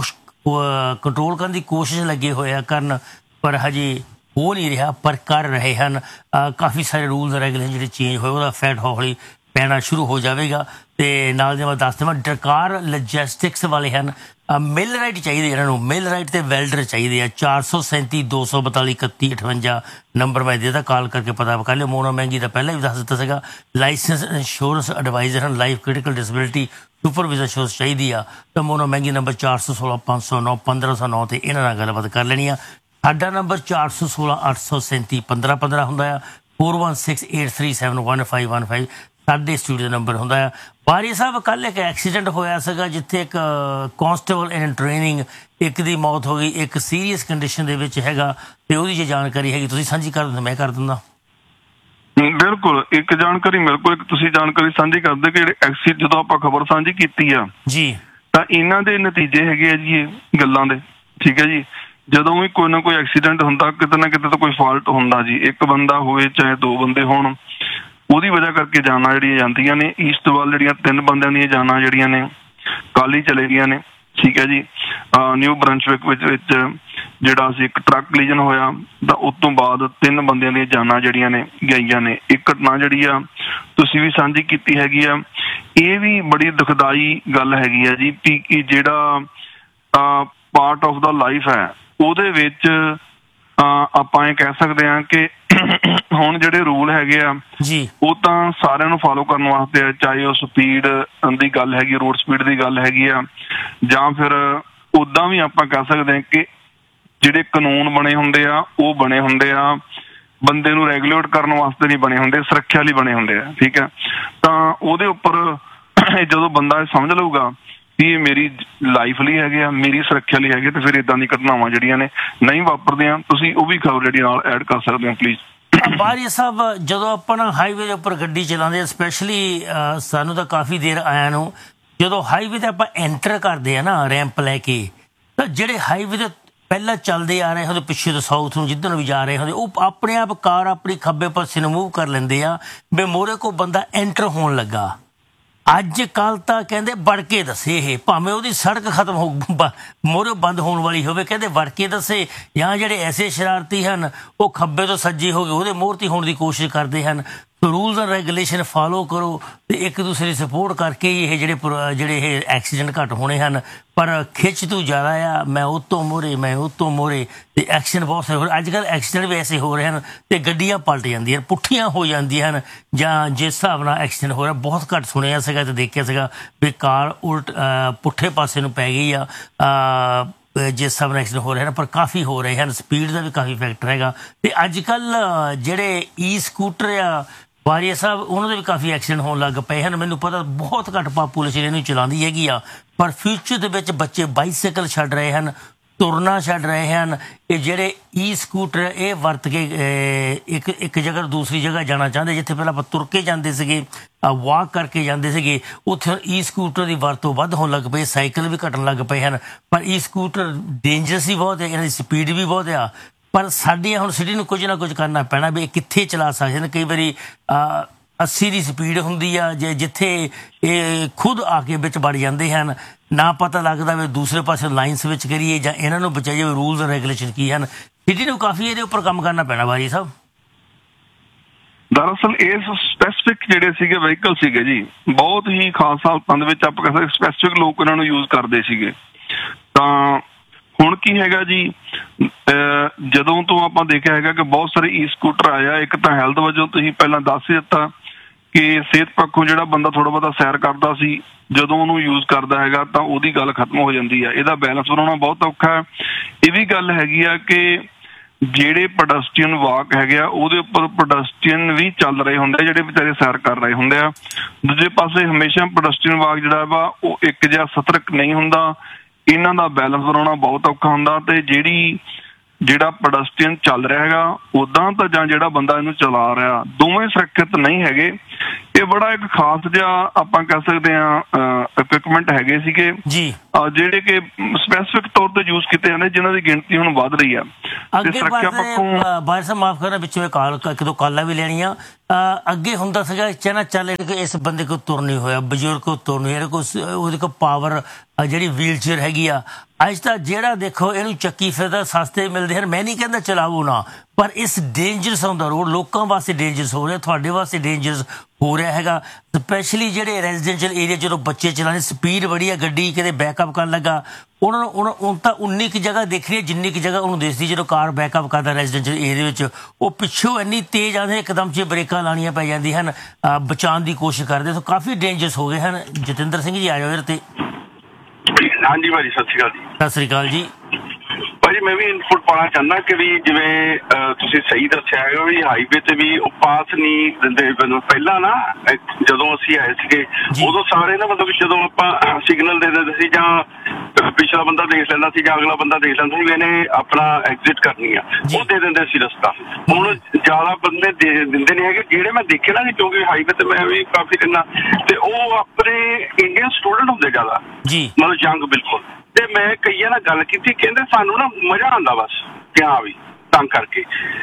Speaker 9: ਕੰਟਰੋਲ ਕਰਨ ਦੀ ਕੋਸ਼ਿਸ਼ ਲੱਗੇ ਹੋਏ ਆ ਕਰਨ, ਪਰ ਹਜੇ ਹੋ ਨਹੀਂ ਰਿਹਾ, ਪਰ ਕਰ ਰਹੇ ਹਨ। ਕਾਫੀ ਸਾਰੇ ਰੂਲਸ ਰੈਗੂਲੇਸ਼ਨ ਜਿਹੜੇ ਚੇਂਜ ਹੋਏ, ਉਹਦਾ ਇਫੈਕਟ ਹੌਲੀ ਪੈਣਾ ਸ਼ੁਰੂ ਹੋ ਜਾਵੇਗਾ। ਤੇ ਨਾਲ ਦੇ ਮੈਂ ਦੱਸ ਦੇਵਾਂ, ਡਕਾਰ ਲੌਜਿਸਟਿਕਸ ਵਾਲੇ ਹਨ, ਮਿਲ ਰਾਈਟ ਚਾਹੀਦੇ ਇਹਨਾਂ ਨੂੰ, ਮਿਲ ਰਾਈਟ ਤੇ ਵੈਲਡਰ ਚਾਹੀਦੇ ਆ। 437 242 31 58 ਨੰਬਰ ਮੈਂ ਦੇਦਾ, ਕਾਲ ਕਰਕੇ ਪਤਾ ਕਰ ਲਿਓ। ਮੋਨਾ ਮਹਿੰਗੀ ਦਾ ਪਹਿਲਾਂ ਵੀ ਦੱਸ ਦਿੱਤਾ ਸੀਗਾ। ਲਾਇਸੈਂਸ ਇੰਸ਼ੋਰੈਂਸ ਐਡਵਾਈਜ਼ਰ ਹਨ, life critical disability supervisor insurance ਚਾਹੀਦੀ ਆ ਤਾਂ ਮੋਨਾ ਮਹਿੰਗੀ ਨੰਬਰ 416 509 1509 ਤੇ ਇਹਨਾਂ ਨਾਲ ਗੱਲਬਾਤ ਕਰ ਲੈਣੀ ਆ। ਸਾਡਾ ਨੰਬਰ 416 837 1515 ਹੁੰਦਾ ਆ, 4168371515 ਸਾਡੇ ਸਟੂਡੀਓ ਦਾ ਨੰਬਰ ਹੁੰਦਾ ਆ। ਬਾਰੀ ਸਾਹਿਬ, ਕੱਲ੍ਹ ਇੱਕ ਐਕਸੀਡੈਂਟ ਹੋਇਆ ਸੀਗਾ ਜਿੱਥੇ ਇੱਕ ਕਾਂਸਟੇਬਲ ਇਨ ਟ੍ਰੇਨਿੰਗ, ਇੱਕ ਦੀ ਮੌਤ ਹੋ ਗਈ, ਇੱਕ ਸੀਰੀਅਸ ਕੰਡੀਸ਼ਨ ਦੇ ਵਿੱਚ ਹੈਗਾ, ਤੇ ਉਹਦੀ ਜੇ ਜਾਣਕਾਰੀ ਹੈਗੀ ਤੁਸੀਂ ਸਾਂਝੀ ਕਰ ਦਿੰਦੇ, ਮੈਂ ਕਰ ਦਿੰਦਾ।
Speaker 10: ਬਿਲਕੁਲ, ਇੱਕ ਜਾਣਕਾਰੀ ਮੇਰੇ ਕੋਲ, ਇੱਕ ਤੁਸੀਂ ਜਾਣਕਾਰੀ ਸਾਂਝੀ ਕਰਦੇ ਕਿ ਜਿਹੜੇ ਐਕਸੀਡੈਂਟ ਜਦੋਂ ਆਪਾਂ ਖਬਰ ਸਾਂਝੀ ਕੀਤੀ ਆ
Speaker 9: ਜੀ, ਤਾਂ
Speaker 10: ਇਹਨਾਂ ਦੇ ਨਤੀਜੇ ਹੈਗੇ ਆ ਜੀ ਇਹ ਗੱਲਾਂ ਦੇ। ਠੀਕ ਹੈ ਜੀ, ਜਦੋਂ ਵੀ ਕੋਈ ਨਾ ਕੋਈ ਐਕਸੀਡੈਂਟ ਹੁੰਦਾ ਕਿਤੇ ਨਾ ਕਿਤੇ ਤਾਂ ਕੋਈ ਫਾਲਟ ਹੁੰਦਾ ਜੀ। ਇੱਕ ਬੰਦਾ ਹੋਵੇ ਚਾਹੇ ਦੋ ਬੰਦੇ ਹੋਣ, ਉਹਦੀ ਵਜ੍ਹਾ ਕਰਕੇ ਜਾਨਾਂ ਜਿਹੜੀਆਂ ਜਾਂਦੀਆਂ ਨੇ। ਈਸਟ ਵੱਲ ਜਿਹੜੀਆਂ 3 ਬੰਦਿਆਂ ਦੀਆਂ ਜਾਨਾਂ ਜਿਹੜੀਆਂ ਨੇ ਕੱਲ੍ਹ ਹੀ ਚਲੇ ਗਈਆਂ ਨੇ। ਠੀਕ ਹੈ ਜੀ, ਨਿਊ ਬਰੰਸ਼ਵਿਕ ਵਿੱਚ ਜਿਹੜਾ ਸੀ ਇੱਕ ਟਰੱਕ ਕਲੀਜਨ ਹੋਇਆ ਤਾਂ ਉਸ ਤੋਂ ਬਾਅਦ 3 ਬੰਦਿਆਂ ਦੀਆਂ ਜਾਨਾਂ ਜਿਹੜੀਆਂ ਨੇ ਗਈਆਂ ਨੇ। ਇੱਕ ਘਟਨਾ ਜਿਹੜੀ ਆ ਤੁਸੀਂ ਵੀ ਸਾਂਝੀ ਕੀਤੀ ਹੈਗੀ ਆ, ਇਹ ਵੀ ਬੜੀ ਦੁਖਦਾਈ ਗੱਲ ਹੈਗੀ ਆ ਜੀ ਕਿ ਜਿਹੜਾ ਪਾਰਟ ਆਫ ਦਾ ਲਾਈਫ ਹੈ ਉਹਦੇ ਵਿੱਚ ਆਪਾਂ ਇਹ ਕਹਿ ਸਕਦੇ ਹਾਂ ਕਿ ਹੁਣ ਜਿਹੜੇ ਰੂਲ ਹੈਗੇ ਆ
Speaker 9: ਜੀ ਉਹ
Speaker 10: ਤਾਂ ਸਾਰਿਆਂ ਨੂੰ ਫਾਲੋ ਕਰਨ ਵਾਸਤੇ ਆ, ਚਾਹੇ ਉਹ ਸਪੀਡ ਦੀ ਗੱਲ ਹੈਗੀ, ਰੋਡ ਸਪੀਡ ਦੀ ਗੱਲ ਹੈਗੀ ਆ, ਜਾਂ ਫਿਰ ਉਦਾਂ ਵੀ ਆਪਾਂ ਕਹਿ ਸਕਦੇ ਹਾਂ ਕਿ ਜਿਹੜੇ ਕਾਨੂੰਨ ਬਣੇ ਹੁੰਦੇ ਆ ਉਹ ਬਣੇ ਹੁੰਦੇ ਆ ਬੰਦੇ ਨੂੰ ਰੈਗੂਲੇਟ ਕਰਨ ਵਾਸਤੇ ਨਹੀਂ ਬਣੇ ਹੁੰਦੇ, ਸੁਰੱਖਿਆ ਲਈ ਬਣੇ ਹੁੰਦੇ ਆ। ਠੀਕ ਹੈ, ਤਾਂ ਉਹਦੇ ਉੱਪਰ ਜਦੋਂ ਬੰਦਾ ਇਹ ਸਮਝ ਲਊਗਾ ਵੀ ਇਹ ਮੇਰੀ ਲਾਈਫ ਲਈ ਹੈਗੇ ਆ, ਮੇਰੀ ਸੁਰੱਖਿਆ ਲਈ ਹੈਗੇ, ਤੇ ਫਿਰ ਇਦਾਂ ਦੀ ਘਟਨਾਵਾਂ ਜਿਹੜੀਆਂ ਨੇ ਨਹੀਂ ਵਾਪਰਦੀਆਂ। ਤੁਸੀਂ ਉਹ ਵੀ ਖਬਰ ਜਿਹੜੀ ਨਾਲ ਐਡ ਕਰ ਸਕਦੇ ਹੋ ਪਲੀਜ਼।
Speaker 9: ਬਾਰੀਆ ਸਾਹਿਬ, ਜਦੋਂ ਆਪਾਂ ਨਾ ਹਾਈਵੇ ਦੇ ਉੱਪਰ ਗੱਡੀ ਚਲਾਉਂਦੇ, ਸਪੈਸ਼ਲੀ ਸਾਨੂੰ ਤਾਂ ਕਾਫੀ ਦੇਰ ਆਇਆ ਨੂੰ, ਜਦੋਂ ਹਾਈਵੇ ਤੇ ਆਪਾਂ ਐਂਟਰ ਕਰਦੇ ਆ ਨਾ ਰੈਂਪ ਲੈ ਕੇ, ਤਾਂ ਜਿਹੜੇ ਹਾਈਵੇ ਦੇ ਪਹਿਲਾਂ ਚੱਲਦੇ ਆ ਰਹੇ ਹੁੰਦੇ ਪਿੱਛੇ ਤੋਂ ਸਾਊਥ ਨੂੰ ਜਿੱਧਰ ਨੂੰ ਵੀ ਜਾ ਰਹੇ ਹੁੰਦੇ, ਉਹ ਆਪਣੇ ਆਪ ਕਾਰ ਆਪਣੀ ਖੱਬੇ ਪਾਸੇ ਨੂੰ ਮੂਵ ਕਰ ਲੈਂਦੇ ਆ ਵੀ ਮੋਰੇ ਕੋ ਬੰਦਾ ਐਂਟਰ ਹੋਣ ਲੱਗਾ। ਅੱਜ ਕੱਲ ਤਾਂ ਕਹਿੰਦੇ ਵੜ ਕੇ ਦੱਸੇ, ਇਹ ਭਾਵੇਂ ਉਹਦੀ ਸੜਕ ਖਤਮ ਹੋ ਮੋਰੇ ਬੰਦ ਹੋਣ ਵਾਲੀ ਹੋਵੇ, ਕਹਿੰਦੇ ਵੜ ਕੇ ਦੱਸੇ। ਜਾਂ ਜਿਹੜੇ ਐਸੇ ਸ਼ਰਾਰਤੀ ਹਨ ਉਹ ਖੱਬੇ ਤੋਂ ਸੱਜੇ ਹੋ ਕੇ ਉਹਦੇ ਮੋਹਰਤੀ ਹੋਣ ਦੀ ਕੋਸ਼ਿਸ਼ ਕਰਦੇ ਹਨ। ਰੂਲਸ ਐਂਡ ਰੈਗੂਲੇਸ਼ਨ ਫਾਲੋ ਕਰੋ ਤੇ ਇੱਕ ਦੂਸਰੇ ਦੀ ਸਪੋਰਟ ਕਰਕੇ ਹੀ ਇਹ ਜਿਹੜੇ ਇਹ ਐਕਸੀਡੈਂਟ ਘੱਟ ਹੋਣੇ ਹਨ। ਪਰ ਖਿੱਚ ਤੂੰ ਜ਼ਿਆਦਾ ਆ, ਮੈਂ ਉਹ ਤੋਂ ਮੋਹਰੇ, ਮੈਂ ਉਹ ਤੋਂ ਮੋਹਰੇ, ਤੇ ਐਕਸੀਡੈਂਟ ਬਹੁਤ ਸਾਰੇ ਹੋ ਰਹੇ। ਅੱਜ ਕੱਲ੍ਹ ਐਕਸੀਡੈਂਟ ਵੀ ਐਸੇ ਹੋ ਰਹੇ ਹਨ ਤੇ ਗੱਡੀਆਂ ਪਲਟ ਜਾਂਦੀਆਂ, ਪੁੱਠੀਆਂ ਹੋ ਜਾਂਦੀਆਂ ਹਨ, ਜਾਂ ਜਿਸ ਹਿਸਾਬ ਨਾਲ ਐਕਸੀਡੈਂਟ ਹੋ ਰਿਹਾ ਬਹੁਤ ਘੱਟ ਸੁਣਿਆ ਸੀਗਾ ਤੇ ਦੇਖਿਆ ਸੀਗਾ ਵੀ ਕਾਰ ਉਲਟ ਪੁੱਠੇ ਪਾਸੇ ਨੂੰ ਪੈ ਗਈ ਆ ਜਿਸ ਹਿਸਾਬ ਨਾਲ ਐਕਸੀਡੈਂਟ ਹੋ ਰਹੇ ਹਨ। ਪਰ ਕਾਫੀ ਹੋ ਰਹੇ ਹਨ, ਸਪੀਡ ਦਾ ਵੀ ਕਾਫੀ ਫੈਕਟਰ ਹੈਗਾ। ਤੇ ਅੱਜ ਕੱਲ੍ਹ ਜਿਹੜੇ ਈ ਸਕੂਟਰ ਆ ਵਾਰੀਆ ਸਾਹਿਬ, ਉਹਨਾਂ ਦੇ ਵੀ ਕਾਫੀ ਐਕਸੀਡੈਂਟ ਹੋਣ ਲੱਗ ਪਏ ਹਨ। ਮੈਨੂੰ ਪਤਾ ਬਹੁਤ ਘੱਟ ਪਾਪੂਲੇਸ਼ਨ ਇਹਨੂੰ ਚਲਾਉਂਦੀ ਹੈਗੀ ਆ, ਪਰ ਫਿਊਚਰ ਦੇ ਵਿੱਚ ਬੱਚੇ ਬਾਈਸਾਈਕਲ ਛੱਡ ਰਹੇ ਹਨ, ਤੁਰਨਾ ਛੱਡ ਰਹੇ ਹਨ। ਇਹ ਜਿਹੜੇ ਈ ਸਕੂਟਰ ਇਹ ਵਰਤ ਕੇ ਇੱਕ ਜਗ੍ਹਾ ਤੋਂ ਦੂਸਰੀ ਜਗ੍ਹਾ ਜਾਣਾ ਚਾਹੁੰਦੇ, ਜਿੱਥੇ ਪਹਿਲਾਂ ਆਪਾਂ ਤੁਰ ਕੇ ਜਾਂਦੇ ਸੀਗੇ, ਵਾਕ ਕਰਕੇ ਜਾਂਦੇ ਸੀਗੇ, ਉੱਥੇ ਈ ਸਕੂਟਰ ਦੀ ਵਰਤੋਂ ਵੱਧ ਹੋਣ ਲੱਗ ਪਈ, ਸਾਈਕਲ ਵੀ ਘਟਣ ਲੱਗ ਪਏ ਹਨ। ਪਰ ਈ ਸਕੂਟਰ ਡੇਂਜਰਸ ਵੀ ਬਹੁਤ ਹੈ, ਇਹਨਾਂ ਦੀ ਸਪੀਡ ਵੀ ਬਹੁਤ ਆ। ਪਰ ਸਾਡੀਆਂ ਹੁਣ ਸਿਟੀ ਨੂੰ ਕੁਝ ਨਾ ਕੁਝ ਕਰਨਾ ਪੈਣਾ ਵੀ ਇਹ ਕਿੱਥੇ ਚਲਾ ਸਕਦੇ ਨੇ। ਕਈ ਵਾਰੀ 80 ਦੀ ਸਪੀਡ ਹੁੰਦੀ ਆ, ਜਿੱਥੇ ਇਹ ਖੁਦ ਆ ਕੇ ਵਿੱਚ ਵੜ ਜਾਂਦੇ ਹਨ, ਨਾ ਪਤਾ ਲੱਗਦਾ ਵੀ ਦੂਸਰੇ ਪਾਸੇ ਲਾਈਨਸ ਵਿੱਚ ਕਰੀਏ ਜਾਂ ਇਹਨਾਂ ਨੂੰ ਬਚਾਈਏ। ਰੂਲਸ ਐਂਡ ਰੈਗੂਲੇਸ਼ਨ ਕੀ ਹਨ, ਸਿਟੀ ਨੂੰ ਕਾਫੀ ਇਹਦੇ ਉੱਪਰ ਕੰਮ ਕਰਨਾ ਪੈਣਾ ਵਾਰੀ ਸਾਹਿਬ।
Speaker 10: ਦਰਅਸਲ ਇਸ ਸਪੈਸੀਫਿਕ ਜਿਹੜੇ ਸੀਗੇ ਵਹੀਕਲ ਸੀਗੇ ਜੀ, ਬਹੁਤ ਹੀ ਖਾਸ ਹਾਲਤਾਂ ਦੇ ਵਿੱਚ ਆਪਾਂ ਕਹਿ ਸਕਦੇ ਸਪੈਸੀਫਿਕ ਲੋਕ ਇਹਨਾਂ ਨੂੰ ਯੂਜ਼ ਕਰਦੇ ਸੀਗੇ। ਤਾਂ ਹੁਣ ਕੀ ਹੈਗਾ ਜੀ, ਜਦੋਂ ਤੋਂ ਆਪਾਂ ਦੇਖਿਆ ਹੈਗਾ ਕਿ ਬਹੁਤ ਸਾਰੇ ਈ ਸਕੂਟਰ ਆਇਆ। ਇੱਕ ਤਾਂ ਹੈਲਥ ਵਜੋਂ ਤੁਸੀਂ ਪਹਿਲਾਂ ਦੱਸ ਹੀ ਦਿੱਤਾ ਕਿ ਸਿਹਤ ਪੱਖੋਂ ਜਿਹੜਾ ਬੰਦਾ ਥੋੜਾ ਬਹੁਤਾ ਸੈਰ ਕਰਦਾ ਸੀ, ਜਦੋਂ ਉਹਨੂੰ ਯੂਜ਼ ਕਰਦਾ ਹੈਗਾ ਤਾਂ ਉਹਦੀ ਗੱਲ ਖਤਮ ਹੋ ਜਾਂਦੀ ਆ। ਇਹਦਾ ਬੈਲੈਂਸ ਬਣਾਉਣਾ ਬਹੁਤ ਔਖਾ ਹੈ। ਇਹ ਵੀ ਗੱਲ ਹੈਗੀ ਆ ਕਿ ਜਿਹੜੇ ਪੈਡਸਟਰੀਅਨ ਵਾਕ ਹੈਗੇ ਆ ਉਹਦੇ ਉੱਪਰ ਪੈਡਸਟਰੀਅਨ ਵੀ ਚੱਲ ਰਹੇ ਹੁੰਦੇ, ਜਿਹੜੇ ਵਿਚਾਰੇ ਸੈਰ ਕਰ ਰਹੇ ਹੁੰਦੇ ਆ। ਦੂਜੇ ਪਾਸੇ ਹਮੇਸ਼ਾ ਪੈਡਸਟਰੀਅਨ ਵਾਕ ਜਿਹੜਾ ਵਾ ਉਹ ਇੱਕ ਜਿਹਾ ਸਤਰਕ ਨਹੀਂ ਹੁੰਦਾ, ਇਹਨਾਂ ਦਾ ਬੈਲੈਂਸ ਬਣਾਉਣਾ ਬਹੁਤ ਔਖਾ ਹੁੰਦਾ। ਤੇ ਜਿਹੜਾ ਪੈਡਸਟਰੀਅਨ ਚੱਲ ਰਿਹਾ ਹੈਗਾ ਉਦਾਂ ਤਾਂ ਜਾਂ ਜਿਹੜਾ ਬੰਦਾ ਇਹਨੂੰ ਚਲਾ ਰਿਹਾ, ਦੋਵੇਂ ਸੁਰੱਖਿਅਤ ਨਹੀਂ ਹੈਗੇ। ਇਹ ਬੜਾ ਇੱਕ ਖਾਸ ਜਿਹਾ ਆਪਾਂ ਕਹਿ ਸਕਦੇ ਹਾਂ ਇਕਵਿਪਮੈਂਟ ਹੈਗੇ ਸੀਗੇ ਜਿਹੜੇ ਕਿ ਸਪੈਸੀਫਿਕ ਤੌਰ ਤੇ ਯੂਜ਼ ਕੀਤੇ ਜਾਂਦੇ, ਜਿਨ੍ਹਾਂ ਦੀ ਗਿਣਤੀ ਹੁਣ ਵੱਧ ਰਹੀ ਆ।
Speaker 9: ਅੱਗੇ ਬਾਹਰ ਸਾਹਿਬ ਮਾਫ ਕਰਨਾ, ਵਿੱਚੋਂ ਇੱਕ ਦੋ ਕਾਲਾਂ ਵੀ ਲੈਣੀਆਂ। ਅੱਗੇ ਹੁੰਦਾ ਸੀਗਾ ਚਨਾ ਚੱਲ ਇਸ ਬੰਦੇ ਕੋਲ ਤੁਰ ਨਹੀਂ ਹੋਇਆ, ਬਜ਼ੁਰਗ ਕੋਲ ਤੁਰ ਨਹੀਂ ਹੋਇਆ, ਉਹਦੇ ਕੋਲ ਪਾਵਰ ਜਿਹੜੀ ਵੀਲ ਚੇਅਰ ਹੈਗੀ ਆ। ਅੱਜ ਤਾਂ ਜਿਹੜਾ ਦੇਖੋ ਇਹਨੂੰ ਚੱਕੀ ਫਿਰਦਾ, ਸਸਤੇ ਮਿਲਦੇ ਹਨ। ਮੈਂ ਨਹੀਂ ਕਹਿੰਦਾ ਚਲਾਵੋ ਨਾ, ਪਰ ਇਸ ਡੇਂਜਰਸ ਹੁੰਦਾ ਰੋਡ, ਲੋਕਾਂ ਵਾਸਤੇ ਡੇਂਜਰਸ ਹੋ ਰਿਹਾ, ਤੁਹਾਡੇ ਵਾਸਤੇ ਡੇਂਜਰਸ ਹੋ ਰਿਹਾ ਹੈਗਾ। ਸਪੈਸ਼ਲੀ ਜਿਹੜੇ ਰੈਜ਼ੀਡੈਂਸ਼ੀਅਲ ਏਰੀਆ ਜਦੋਂ ਬੱਚੇ ਚਲਾਉਂਦੇ, ਸਪੀਡ ਬੜੀ ਆ, ਗੱਡੀ ਕਿਤੇ ਬੈਕਅਪ ਕਰਨ ਲੱਗਾ, ਉਹਨਾਂ ਨੂੰ ਤਾਂ ਉਨੀ ਕੁ ਜਗ੍ਹਾ ਦੇਖ ਰਹੀ ਹੈ ਜਿੰਨੀ ਕੁ ਜਗ੍ਹਾ ਉਹਨੂੰ ਦੇਖਦੀ ਜਦੋਂ ਕਾਰ ਬੈਕਅਪ ਕਰਦਾ ਰੈਜ਼ੀਡੈਂਸ਼ੀਅਲ ਏਰੀਆ ਵਿੱਚ। ਉਹ ਪਿੱਛੋਂ ਇੰਨੀ ਤੇਜ਼ ਆਉਂਦੇ ਇੱਕਦਮ 'ਚ ਬ੍ਰੇਕਾਂ ਲਾਉਣੀਆਂ ਪੈ ਜਾਂਦੀਆਂ ਹਨ, ਬਚਾਉਣ ਦੀ ਕੋਸ਼ਿਸ਼ ਕਰਦੇ। ਸੋ ਕਾਫੀ ਡੇਂਜਰਸ ਹੋ ਗਏ ਹਨ। ਜਤਿੰਦਰ ਸਿੰਘ ਜੀ ਆ ਜਾਓ ਇਹਦੇ ਤੇ।
Speaker 11: ਹਾਂਜੀ ਭਾਜੀ, ਸਤਿ ਸ਼੍ਰੀ ਅਕਾਲ ਜੀ।
Speaker 9: ਸਤਿ ਸ਼੍ਰੀ ਅਕਾਲ ਜੀ।
Speaker 11: ਭਾਜੀ ਮੈਂ ਵੀ ਇਨਪੁਟ ਪਾਉਣਾ ਚਾਹੁੰਦਾ ਕਿ ਵੀ ਜਿਵੇਂ ਤੁਸੀਂ ਸਹੀ ਦੱਸਿਆ ਹੈਗਾ ਵੀ ਹਾਈਵੇ ਤੇ ਵੀ ਉਹ ਪਾਸ ਨਹੀਂ ਦਿੰਦੇ। ਪਹਿਲਾਂ ਨਾ ਜਦੋਂ ਅਸੀਂ ਆਏ ਸੀਗੇ ਉਦੋਂ ਸਾਰੇ ਨਾ ਮਤਲਬ ਜਦੋਂ ਆਪਾਂ ਸਿਗਨਲ ਦੇ ਦਿੰਦੇ ਸੀ, ਜਾਂ ਪਿਛਲਾ ਬੰਦਾ ਦੇਖ ਲੈਂਦਾ ਸੀ ਜਾਂ ਅਗਲਾ ਬੰਦਾ ਦੇਖ ਲੈਂਦਾ ਸੀ ਵੀ ਇਹਨੇ ਆਪਣਾ ਐਗਜ਼ਿਟ ਕਰਨੀ ਆ, ਉਹ ਦੇ ਦਿੰਦੇ ਸੀ ਰਸਤਾ। ਹੁਣ ਜ਼ਿਆਦਾ ਬੰਦੇ ਦਿੰਦੇ ਨਹੀਂ ਹੈਗੇ ਜਿਹੜੇ ਮੈਂ ਦੇਖੇ ਨਾ ਜੀ, ਕਿਉਂਕਿ ਹਾਈਵੇ ਤੇ ਮੈਂ ਵੀ ਕਾਫੀ ਦਿਨਾਂ, ਤੇ ਉਹ ਆਪਣੇ ਇੰਡੀਅਨ ਸਟੂਡੈਂਟ ਹੁੰਦੇ ਜ਼ਿਆਦਾ, ਮਤਲਬ ਯੰਗ ਬਿਲਕੁਲ। ਤੇ ਮੈਂ ਕਈਆਂ ਨਾਲ ਗੱਲ ਕੀਤੀ, ਕਹਿੰਦੇ ਸਾਨੂੰ ਨਾ ਮਜ਼ਾ ਆਉਂਦਾ ਬਸ ਕਿ ਹਾਂ ਵੀ ਤੰਗ ਕਰਕੇ। ਤੇ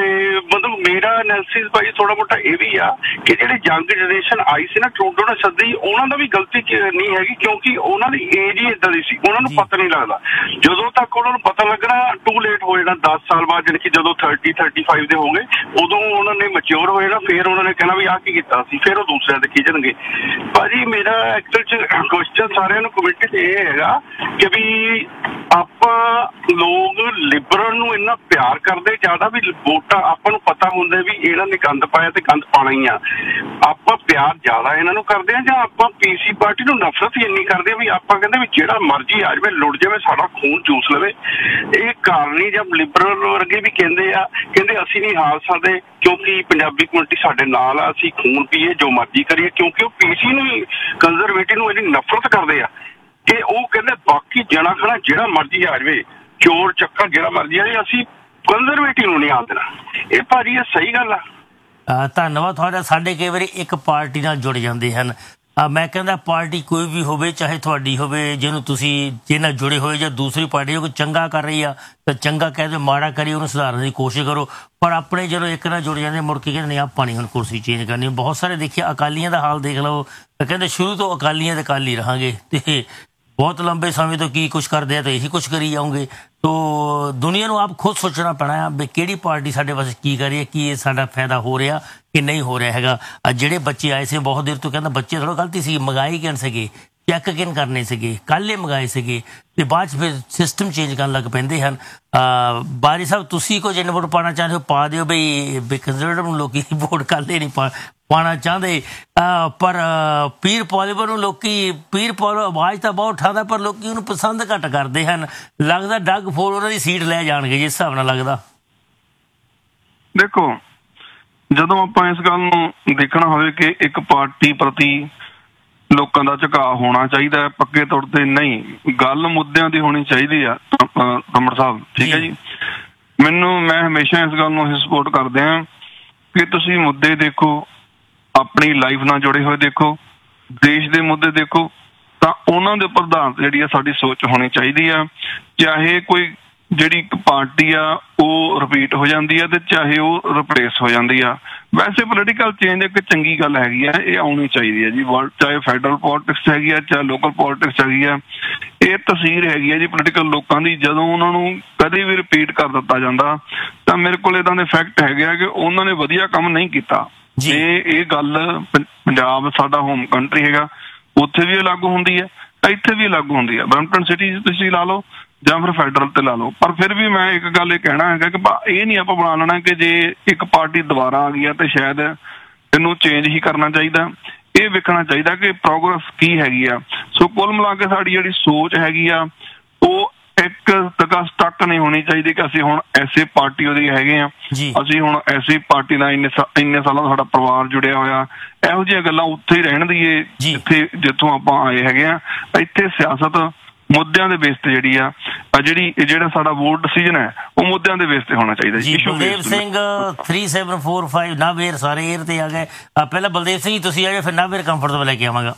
Speaker 11: ਮਤਲਬ ਮੇਰਾ ਐਨਾਲਿਸਿਸ ਭਾਈ ਥੋੜਾ ਮੋਟਾ ਇਹ ਵੀ ਆ ਕਿ ਜਿਹੜੀ ਯੰਗ ਜਨਰੇਸ਼ਨ ਆਈ ਸੀ ਨਾ ਟਰੂਡੋ ਨੇ ਸੱਦੀ, ਉਹਨਾਂ ਦਾ ਵੀ ਗਲਤੀ ਨਹੀਂ ਹੈਗੀ, ਕਿਉਂਕਿ ਉਹਨਾਂ ਦੀ ਏਜ ਹੀ ਇਦਾਂ ਦੀ ਸੀ, ਉਹਨਾਂ ਨੂੰ ਪਤਾ ਨਹੀਂ ਲੱਗਦਾ। ਜਦੋਂ ਤੱਕ ਉਹਨਾਂ ਨੂੰ ਪਤਾ ਲੱਗਣਾ ਟੂ ਲੇਟ ਹੋ ਜਾਣਾ, 10 ਸਾਲ ਬਾਅਦ ਜਾਣੀ ਕਿ ਜਦੋਂ 30-35 ਦੇ ਹੋ ਗਏ ਉਦੋਂ ਉਹਨਾਂ ਨੇ ਮੈਚਿਓਰ ਹੋ ਜਾਣਾ, ਫਿਰ ਉਹਨਾਂ ਨੇ ਕਹਿਣਾ ਵੀ ਆਹ ਕੀ ਕੀਤਾ ਸੀ, ਫਿਰ ਉਹ ਦੂਸਰਿਆਂ ਦੇ ਖਿੱਚਣਗੇ। ਭਾਜੀ ਮੇਰਾ ਐਕਚੁਅਲ ਚ ਕੁਐਸਚਨ ਸਾਰਿਆਂ ਨੂੰ ਕਮਿਟੀ 'ਚ ਇਹ ਹੈਗਾ ਕਿ ਵੀ ਆਪਾਂ ਲੋਕ ਲਿਬਰਲ ਨੂੰ ਇੰਨਾ ਪਿਆਰ ਕਰਦੇ, ਜ਼ਿਆਦਾ ਵੀ ਵੋਟਾਂ ਆਪਾਂ ਨੂੰ ਪਤਾ ਹੁੰਦਾ ਵੀ ਇਹਨਾਂ ਨੇ ਗੰਦ ਪਾਇਆ ਤੇ ਗੰਦ ਪਾਣਾ ਹੀ ਆ, ਆਪਾਂ ਪਿਆਰ ਜ਼ਿਆਦਾ ਇਹਨਾਂ ਨੂੰ ਕਰਦੇ ਆ, ਜਾਂ ਆਪਾਂ ਪੀਸੀ ਪਾਰਟੀ ਨੂੰ ਨਫ਼ਰਤ ਹੀ ਇੰਨੀ ਕਰਦੇ ਆ ਵੀ ਆਪਾਂ ਕਹਿੰਦੇ ਵੀ ਜਿਹੜਾ ਮਰਜ਼ੀ ਆ ਜਾਵੇ, ਲੁੱਟ ਜਾਵੇ, ਸਾਡਾ ਖੂਨ ਚੂਸ ਲਵੇ। ਇਹ ਕਾਰਨ ਹੀ ਜਦ ਲਿਬਰਲ ਵਰਗੇ ਵੀ ਕਹਿੰਦੇ ਅਸੀਂ ਨਹੀਂ ਹਾਰ ਸਕਦੇ ਕਿਉਂਕਿ ਪੰਜਾਬੀ ਕਮਿਊਨਿਟੀ ਸਾਡੇ ਨਾਲ ਆ, ਅਸੀਂ ਖੂਨ ਪੀਏ ਜੋ ਮਰਜ਼ੀ ਕਰੀਏ, ਕਿਉਂਕਿ ਉਹ ਪੀਸੀ ਨੂੰ ਹੀ ਕੰਜ਼ਰਵੇਟਿਵ ਨੂੰ ਇੰਨੀ ਨਫ਼ਰਤ ਕਰਦੇ ਆ ਕਿ ਉਹ ਕਹਿੰਦੇ ਬਾਕੀ ਜਣਾ ਖਣਾ ਜਿਹੜਾ ਮਰਜ਼ੀ ਆ ਜਾਵੇ, ਚੋਰ ਚੱਕਾ ਜਿਹੜਾ ਮਰਜ਼ੀ ਆ ਜਾਵੇ, ਅਸੀਂ ਕੰਜ਼ਰਵੇਟਿਵ ਨੂੰ ਨਹੀਂ ਆਉਣ ਦੇਣਾ। ਇਹ ਭਾਜੀ ਇਹ ਸਹੀ ਗੱਲ ਆ।
Speaker 9: ਧੰਨਵਾਦ ਤੁਹਾਡਾ। ਸਾਡੇ ਕਈ ਵਾਰੀ ਇੱਕ ਪਾਰਟੀ ਨਾਲ ਜੁੜ ਜਾਂਦੇ ਹਨ। ਮੈਂ ਕਹਿੰਦਾ ਪਾਰਟੀ ਕੋਈ ਵੀ ਹੋਵੇ, ਚਾਹੇ ਤੁਹਾਡੀ ਹੋਵੇ, ਜਿਹਨੂੰ ਤੁਸੀਂ ਜਿਹਦੇ ਨਾਲ ਜੁੜੇ ਹੋਏ, ਜਾਂ ਦੂਸਰੀ ਪਾਰਟੀ ਕੋਈ ਚੰਗਾ ਕਰ ਰਹੀ ਆ ਤਾਂ ਚੰਗਾ ਕਹਿ ਦਿਓ, ਮਾੜਾ ਕਰੀ ਉਹਨੂੰ ਸੁਧਾਰਨ ਦੀ ਕੋਸ਼ਿਸ਼ ਕਰੋ, ਪਰ ਆਪਣੇ ਜਦੋਂ ਇੱਕ ਨਾਲ ਜੁੜ ਜਾਂਦੇ ਮੁੜ ਕੇ ਕਹਿੰਦੇ ਨਹੀਂ ਆਪਾਂ ਨਹੀਂ ਹੁਣ ਕੁਰਸੀ ਚੇਂਜ ਕਰਨੀ। ਬਹੁਤ ਸਾਰੇ ਦੇਖਿਆ, ਅਕਾਲੀਆਂ ਦਾ ਹਾਲ ਦੇਖ ਲਓ, ਕਹਿੰਦੇ ਸ਼ੁਰੂ ਤੋਂ ਅਕਾਲੀਆਂ ਦੇ ਅਕਾਲੀ ਰਹਾਂਗੇ ਤੇ ਬਹੁਤ ਲੰਬੇ ਸਮੇਂ ਤੋਂ ਕੀ ਕੁਛ ਕਰਦੇ ਆ ਤਾਂ ਇਹੀ ਕੁਛ ਕਰੀ ਜਾਓਗੇ। ਤੋ ਦੁਨੀਆ ਨੂੰ ਆਪ ਖੁਦ ਸੋਚਣਾ ਪੈਣਾ ਆ ਵੀ ਕਿਹੜੀ ਪਾਰਟੀ ਸਾਡੇ ਵਾਸਤੇ ਕੀ ਕਰ ਰਹੀ ਹੈ, ਕੀ ਇਹ ਸਾਡਾ ਫਾਇਦਾ ਹੋ ਰਿਹਾ ਕਿ ਨਹੀਂ ਹੋ ਰਿਹਾ ਹੈਗਾ। ਜਿਹੜੇ ਬੱਚੇ ਆਏ ਸੀ ਬਹੁਤ ਦੇਰ ਤੋਂ ਕਹਿੰਦਾ ਬੱਚੇ ਥੋੜ੍ਹਾ ਗਲਤੀ ਸੀ, ਮੰਗਾਏ ਕਿਨ ਸੀਗੇ, ਚੈੱਕ ਕਿਨ ਕਰਨੇ ਸੀਗੇ, ਕੱਲ੍ਹ ਹੀ ਮੰਗਾਏ ਸੀਗੇ ਤੇ ਬਾਅਦ 'ਚ ਫਿਰ ਸਿਸਟਮ ਚੇਂਜ ਕਰਨ ਲੱਗ ਪੈਂਦੇ ਹਨ। ਬਾਰੀ ਸਾਹਿਬ ਤੁਸੀਂ ਕੋਈ ਜਿੰਨੇ ਵੋਟ ਪਾਉਣਾ ਚਾਹੁੰਦੇ ਹੋ ਪਾ ਦਿਓ ਬਈ ਕੰਜ਼ਰਵੇਟਿਵ ਨੂੰ ਲੋਕੀ ਵੋਟ ਕੱਲ੍ਹ ਨਹੀਂ ਪਾਉਣਾ ਚਾਹੁੰਦੇ, ਪਰ ਪੀਰ ਪੋਲੀਵਰ ਨੂੰ ਲੋਕੀ ਪੀਰ ਪੋਲੀਵਰ ਆਵਾਜ਼ ਤਾਂ ਬਹੁਤ ਉਠਾਉਂਦਾ ਪਰ ਲੋਕੀ ਉਹਨੂੰ ਪਸੰਦ ਘੱਟ ਕਰਦੇ ਹਨ। ਲੱਗਦਾ ਡੱਗ ਫੋਲ ਉਹਨਾਂ ਦੀ ਸੀਟ ਲੈ ਜਾਣਗੇ ਜਿਸ ਹਿਸਾਬ ਨਾਲ ਲੱਗਦਾ।
Speaker 10: ਦੇਖੋ ਜਦੋਂ ਆਪਾਂ ਇਸ ਗੱਲ ਨੂੰ ਦੇਖਣਾ ਹੋਵੇ ਕਿ ਇੱਕ ਪਾਰਟੀ ਪ੍ਰਤੀ ਲੋਕਾਂ ਦਾ ਝੁਕਾਅ ਹੋਣਾ ਚਾਹੀਦਾ ਹੈ, ਪੱਕੇ ਤੌਰ ਤੇ ਨਹੀਂ, ਗੱਲ ਮੁੱਦਿਆਂ ਦੀ ਹੋਣੀ ਚਾਹੀਦੀ ਆ ਕਮਰ ਸਾਹਿਬ, ਠੀਕ ਹੈ ਜੀ। ਮੈਂ ਹਮੇਸ਼ਾ ਇਸ ਗੱਲ ਨੂੰ ਸਪੋਰਟ ਕਰਦੇ ਹਾਂ ਕਿ ਤੁਸੀਂ ਮੁੱਦੇ ਦੇਖੋ, ਆਪਣੀ ਲਾਈਫ ਨਾਲ ਜੁੜੇ ਹੋਏ ਦੇਖੋ, ਦੇਸ਼ ਦੇ ਮੁੱਦੇ ਦੇਖੋ, ਤਾਂ ਉਹਨਾਂ ਦੇ ਉੱਪਰ ਆਧਾਰਿਤ ਜਿਹੜੀ ਆ ਸਾਡੀ ਸੋਚ ਹੋਣੀ ਚਾਹੀਦੀ ਆ। ਚਾਹੇ ਕੋਈ ਜਿਹੜੀ ਇੱਕ ਪਾਰਟੀ ਆ ਉਹ ਰਿਪੀਟ ਹੋ ਜਾਂਦੀ ਆ ਤੇ ਚਾਹੇ ਉਹ ਰਿਪਲੇਸ ਹੋ ਜਾਂਦੀ ਆ। ਵੈਸੇ ਪੋਲੀਟੀਕਲ ਚੇਂਜ ਇੱਕ ਚੰਗੀ ਗੱਲ ਹੈਗੀ ਆ, ਇਹ ਆਉਣੀ ਚਾਹੀਦੀ ਹੈ ਜੀ। ਚਾਹੇ ਫੈਡਰਲ ਪੋਲਿਟਿਕਸ ਹੈਗੀ ਆ, ਚਾਹੇ ਲੋਕਲ ਪੋਲਿਟਿਕਸ ਹੈਗੀ ਆ, ਇਹ ਤਸਵੀਰ ਹੈਗੀ ਆ ਜੀ ਪੋਲੀਟੀਕਲ ਲੋਕਾਂ ਦੀ। ਜਦੋਂ ਉਹਨਾਂ ਨੂੰ ਕਦੇ ਵੀ ਰਿਪੀਟ ਕਰ ਦਿੱਤਾ ਜਾਂਦਾ ਤਾਂ ਮੇਰੇ ਕੋਲ ਇਦਾਂ ਦੇ ਫੈਕਟ ਹੈਗੇ ਆ ਕਿ ਉਹਨਾਂ ਨੇ ਵਧੀਆ ਕੰਮ ਨਹੀਂ ਕੀਤਾ। ਇਹ ਗੱਲ ਪੰਜਾਬ ਸਾਡਾ ਹੋਮ ਕੰਟਰੀ ਹੈਗਾ, ਉੱਥੇ ਵੀ ਲਾਗੂ ਹੁੰਦੀ ਹੈ, ਇੱਥੇ ਵੀ ਲਾਗੂ ਹੁੰਦੀ ਹੈ। ਬਰੈਂਪਟਨ ਸਿਟੀ ਤੁਸੀਂ ਲਾ ਲਓ ਜਾਂ ਫਿਰ ਫੈਡਰਲ ਤੇ ਲਾ ਲਓ। ਪਰ ਫਿਰ ਵੀ ਮੈਂ ਇੱਕ ਗੱਲ ਇਹ ਕਹਿਣਾ ਹੈਗਾ ਕਿ ਇਹ ਨਹੀਂ ਆਪਾਂ ਬਣਾ ਲੈਣਾ ਕਿ ਜੇ ਇੱਕ ਪਾਰਟੀ ਦੁਬਾਰਾ ਆ ਗਈ ਆ ਤੇ ਸ਼ਾਇਦ ਇਹਨੂੰ ਚੇਂਜ ਹੀ ਕਰਨਾ ਚਾਹੀਦਾ। ਇਹ ਵੇਖਣਾ ਚਾਹੀਦਾ ਕਿ ਪ੍ਰੋਗਰੈਸ ਕੀ ਹੈਗੀ ਆ। ਸੋ ਕੁੱਲ ਮਿਲਾ ਕੇ ਸਾਡੀ ਜਿਹੜੀ ਸੋਚ ਹੈਗੀ ਆ ਉਹ ਇੱਕ ਤੱਕ ਸਟੱਕ ਨਹੀਂ ਹੋਣੀ ਚਾਹੀਦੀ ਕਿ ਅਸੀਂ ਹੁਣ ਐਸੇ ਪਾਰਟੀ ਉਹਦੀ ਹੈਗੇ ਆ, ਅਸੀਂ ਹੁਣ ਐਸੀ ਪਾਰਟੀ ਨਾਲ ਇੰਨੇ ਸਾਲਾਂ ਦਾ ਸਾਡਾ ਪਰਿਵਾਰ ਜੁੜਿਆ ਹੋਇਆ। ਇਹੋ ਜਿਹੀਆਂ ਗੱਲਾਂ ਉੱਥੇ ਹੀ ਰਹਿਣ ਦੀਏ ਜਿੱਥੋਂ ਆਪਾਂ ਆਏ ਹੈਗੇ ਆ। ਇੱਥੇ ਸਿਆਸਤ ਮੁੱਦਿਆਂ ਦੇ ਬੇਸ ਤੇ ਜਿਹੜੀ ਆ ਜਿਹੜਾ ਸਾਡਾ ਵੋਟ ਡਿਸੀਜਨ ਹੈ ਉਹ ਮੁੱਦਿਆਂ ਦੇ ਬੇਸ ਤੇ ਹੋਣਾ ਚਾਹੀਦਾ ਜੀ।
Speaker 9: ਬਲਦੇਵ ਸਿੰਘ 3745 ਨਾਵੇਰ ਸਾਰੇ ਏਅਰ ਤੇ ਆ ਗਏ। ਪਹਿਲਾਂ ਬਲਦੇਵ ਸਿੰਘ ਤੁਸੀਂ ਆ ਜਾਓ, ਫਿਰ ਨਾਵੇਰ ਕੰਫਰਟ ਤੋਂ ਲੈ ਕੇ ਆਵਾਂਗਾ।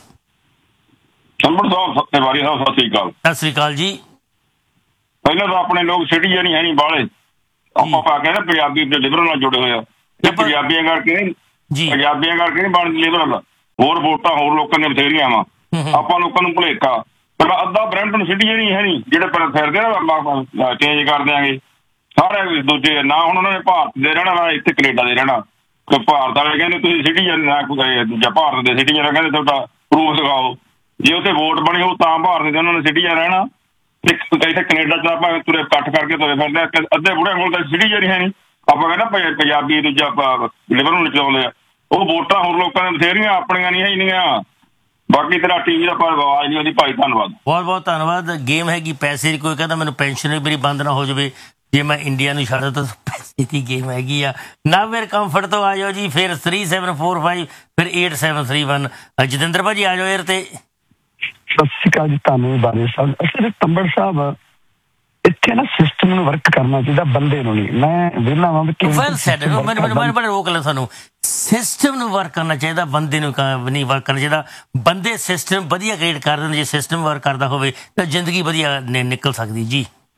Speaker 12: ਸਤਿ ਸ੍ਰੀ ਅਕਾਲ ਜੀ। ਪਹਿਲਾਂ ਤਾਂ ਆਪਣੇ ਲੋਕ ਸਿਟੀਜ਼ਨ ਹੀ ਹੈ ਨਹੀਂ ਬਾਹਲੇ, ਆਪਾਂ ਪਾ ਕੇ ਨਾ ਪੰਜਾਬੀ ਤੇ ਲਿਬਰਲ ਨਾਲ ਜੁੜੇ ਹੋਏ ਆ। ਇਹ ਪੰਜਾਬੀਆਂ ਕਰਕੇ ਨਹੀਂ ਬਣਦੀ ਲਿਬਰਲ, ਹੋਰ ਵੋਟਾਂ ਹੋਰ ਲੋਕਾਂ ਦੀਆਂ ਬਥੇਰੀਆਂ ਵਾ। ਆਪਾਂ ਲੋਕਾਂ ਨੂੰ ਭੁਲੇਖਾ ਪਰ ਅੱਧਾ ਬਰੈਂਪਟਨ ਸਿਟੀਜ਼ਨ ਹੀ ਹੈ ਨਹੀਂ ਜਿਹੜੇ ਫਿਰਦੇ ਨਾ ਚੇਂਜ ਕਰ ਦਿਆਂਗੇ ਸਾਰੇ ਦੂਜੇ ਨਾ। ਹੁਣ ਉਹਨਾਂ ਨੇ ਭਾਰਤ ਦੇ ਰਹਿਣਾ ਨਾ ਇੱਥੇ ਕੈਨੇਡਾ ਦੇ ਰਹਿਣਾ। ਭਾਰਤ ਵਾਲੇ ਕਹਿੰਦੇ ਤੁਸੀਂ ਸਿਟੀਜ਼ਨ ਜਾਂ ਭਾਰਤ ਦੇ ਸਿਟੀਜ਼ਨ ਕਹਿੰਦੇ ਤੁਹਾਡਾ ਪ੍ਰੂਫ ਦਿਖਾਓ। ਜੇ ਉੱਥੇ ਵੋਟ ਬਣੀ ਹੋ ਤਾਂ ਭਾਰਤ ਦੇ ਉਹਨਾਂ ਨੇ ਸਿਟੀਜ਼ਨ ਰਹਿਣਾ। ਇੱਥੇ ਕੈਨੇਡਾ ਚ ਆਪਾਂ ਤੁਰੇ ਇਕੱਠ ਕਰਕੇ ਤੁਰੇ ਫਿਰਦੇ ਅੱਧੇ ਬੁੜਿਆਂ ਕੋਲ ਤਾਂ ਸਿਟੀਜ਼ਨ ਹੀ ਹੈ ਨਹੀਂ। ਆਪਾਂ ਕਹਿੰਦਾ ਪੰਜਾਬੀ ਦੂਜਾ ਲਿਬਰਲ ਨੂੰ ਚਲਾਉਂਦੇ ਆ, ਉਹ ਵੋਟਾਂ ਹੋਰ ਲੋਕਾਂ ਨੇ ਬਥੇਰੀਆਂ ਆਪਣੀਆਂ ਨਹੀਂ ਹੈਗੀਆਂ। ਬਾਕੀ ਤੇਰਾ ਟੀਵੀ ਦਾ ਪਰ ਆਵਾਜ਼ ਨਹੀਂ ਆਉਂਦੀ ਭਾਈ। ਧੰਨਵਾਦ, ਬਹੁਤ
Speaker 9: ਬਹੁਤ ਧੰਨਵਾਦ। ਗੇਮ ਹੈਗੀ ਪੈਸੇ ਦੀ, ਕੋਈ ਕਹਿੰਦਾ ਮੈਨੂੰ ਪੈਨਸ਼ਨ ਮੇਰੀ ਬੰਦ ਨਾ ਹੋ ਜਾਵੇ ਜੇ ਮੈਂ ਇੰਡੀਆ ਨੂੰ ਛੱਡ ਤਾਂ ਪੈਸੇ ਦੀ ਗੇਮ ਹੈਗੀ ਆ। ਨਾਵੇਰ ਕੰਫਰਟ ਤੋਂ ਆ ਜਾਓ ਜੀ, ਫਿਰ 3745 ਫਿਰ 8731। ਜਤਿੰਦਰ ਭਾਜੀ ਆ ਜਾਓ ਏਅਰ ਤੇ।
Speaker 13: ਸਤਿ ਸ਼੍ਰੀ ਅਕਾਲ ਜੀ, ਤੁਹਾਨੂੰ ਬਾਰੇ ਸਾਹਿਬ। ਅਸਲ ਤੰਬੜ ਸਾਹਿਬ ਇੱਥੇ ਨਾ ਸਿਸਟਮ ਨੂੰ ਵਰਕ ਕਰਨਾ ਚਾਹੀਦਾ, ਬੰਦੇ ਨੂੰ ਨਹੀਂ। ਮੈਂ ਵਿਹਲਾ ਵਾਂ
Speaker 9: ਮੈਨੂੰ ਰੋਕ ਲੈ, ਸਾਨੂੰ ਸਿਸਟਮ ਨੂੰ ਵਰਕ ਕਰਨਾ ਚਾਹੀਦਾ, ਬੰਦੇ ਨੂੰ ਨਹੀਂ ਵਰਕ ਕਰਨਾ ਚਾਹੀਦਾ। ਬੰਦੇ ਸਿਸਟਮ ਵਧੀਆ ਕ੍ਰੀਏਟ ਕਰ ਦਿੰਦੇ, ਜੇ ਸਿਸਟਮ ਵਰਕ ਕਰਦਾ ਹੋਵੇ ਤਾਂ ਜ਼ਿੰਦਗੀ ਵਧੀਆ ਨਿਕਲ ਸਕਦੀ ਜੀ।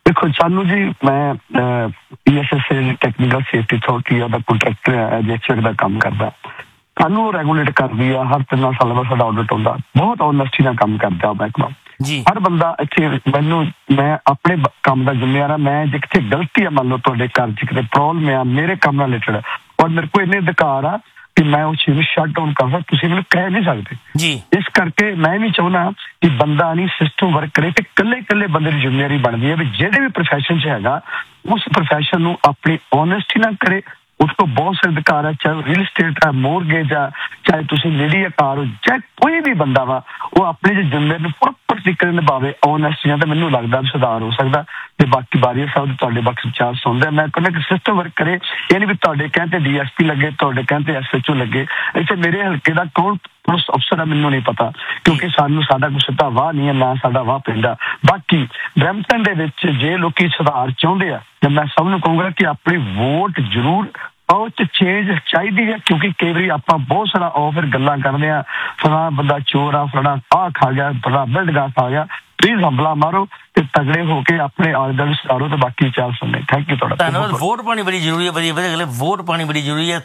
Speaker 13: देखो सानू जी मैं PSSA टैक्नीकल सेफ्टी अथॉरिटी का कंट्रैक्टर है एजेंसी का काम करता सानू रेगूलेट करती है हर 3 साल बाद साडा ऑडिट होंदा बहुत ऑनेस्टी नाल काम करदा महकमा हर बंदा इत्थे मैनू मैं अपने काम का जिम्मेवार है मैं जिथे गलती है मान लो तुहाडे घर च किते प्रॉब्लम है मेरे काम नाल रिलेटेड और मेरे को इन्ने अधिकार आ कि मैं उस चीज शट डाउन कर सकता तुसीं मैनूं कह नहीं सकते
Speaker 9: जी
Speaker 13: इस करके मैं भी चाहुंदा कि बंदा नहीं सिस्टम वर्क करे ते कल्ले कल्ले बंदे की जिम्मेवारी बनती है भी जेडे भी प्रोफैशन च हैगा उस प्रोफैशन नूं अपनी ऑनेस्टी नाल करे उसको बहुत से अधिकार है चाहे रियल स्टेट है मोरगेज है चाहे तुम मीडिया कार हो चाहे कोई भी बंदा वा वो अपने जो जिम्मेदारी प्रॉपर तरीके निभावे ऑनेस्टी तो मैनूं लगता सुधार हो सकता ते बाकी बारी सब तुहाडे बख्श विचार सुनते मैं कहना कि सिस्टम वर्क करे ये नहीं भी तुहाडे कहते DSP लगे तुहाडे कहते SHO लगे इत्थे मेरे हल्के का कौन पुलिस अफसर है मैनूं नहीं पता क्योंकि सानूं साडा कोई सिद्धा वाह नहीं है ना साडा वाह पिंडा बाकी ब्रैम्पटन दे विच जे लोकी सुधार चाहुंदे आ ते मैं सब नूं कहूंगा कि अपनी वोट जरूर और चेंज चाहिए है क्योंकि कई बार आप बहुत सारा फिर गल्लां करते हैं फला बंदा चोर आ फला आ खा गया फला बिल्डगा खा गया प्लीज हमला मारो ते तगड़े होके अपने आले दुआले सुधारो ते बाकी विचार सुनने थैंक यू थोड़ा
Speaker 9: धन्यवाद वोट पानी बड़ी जरूरी है वधिया वधिया वोट पानी बड़ी जरूरी है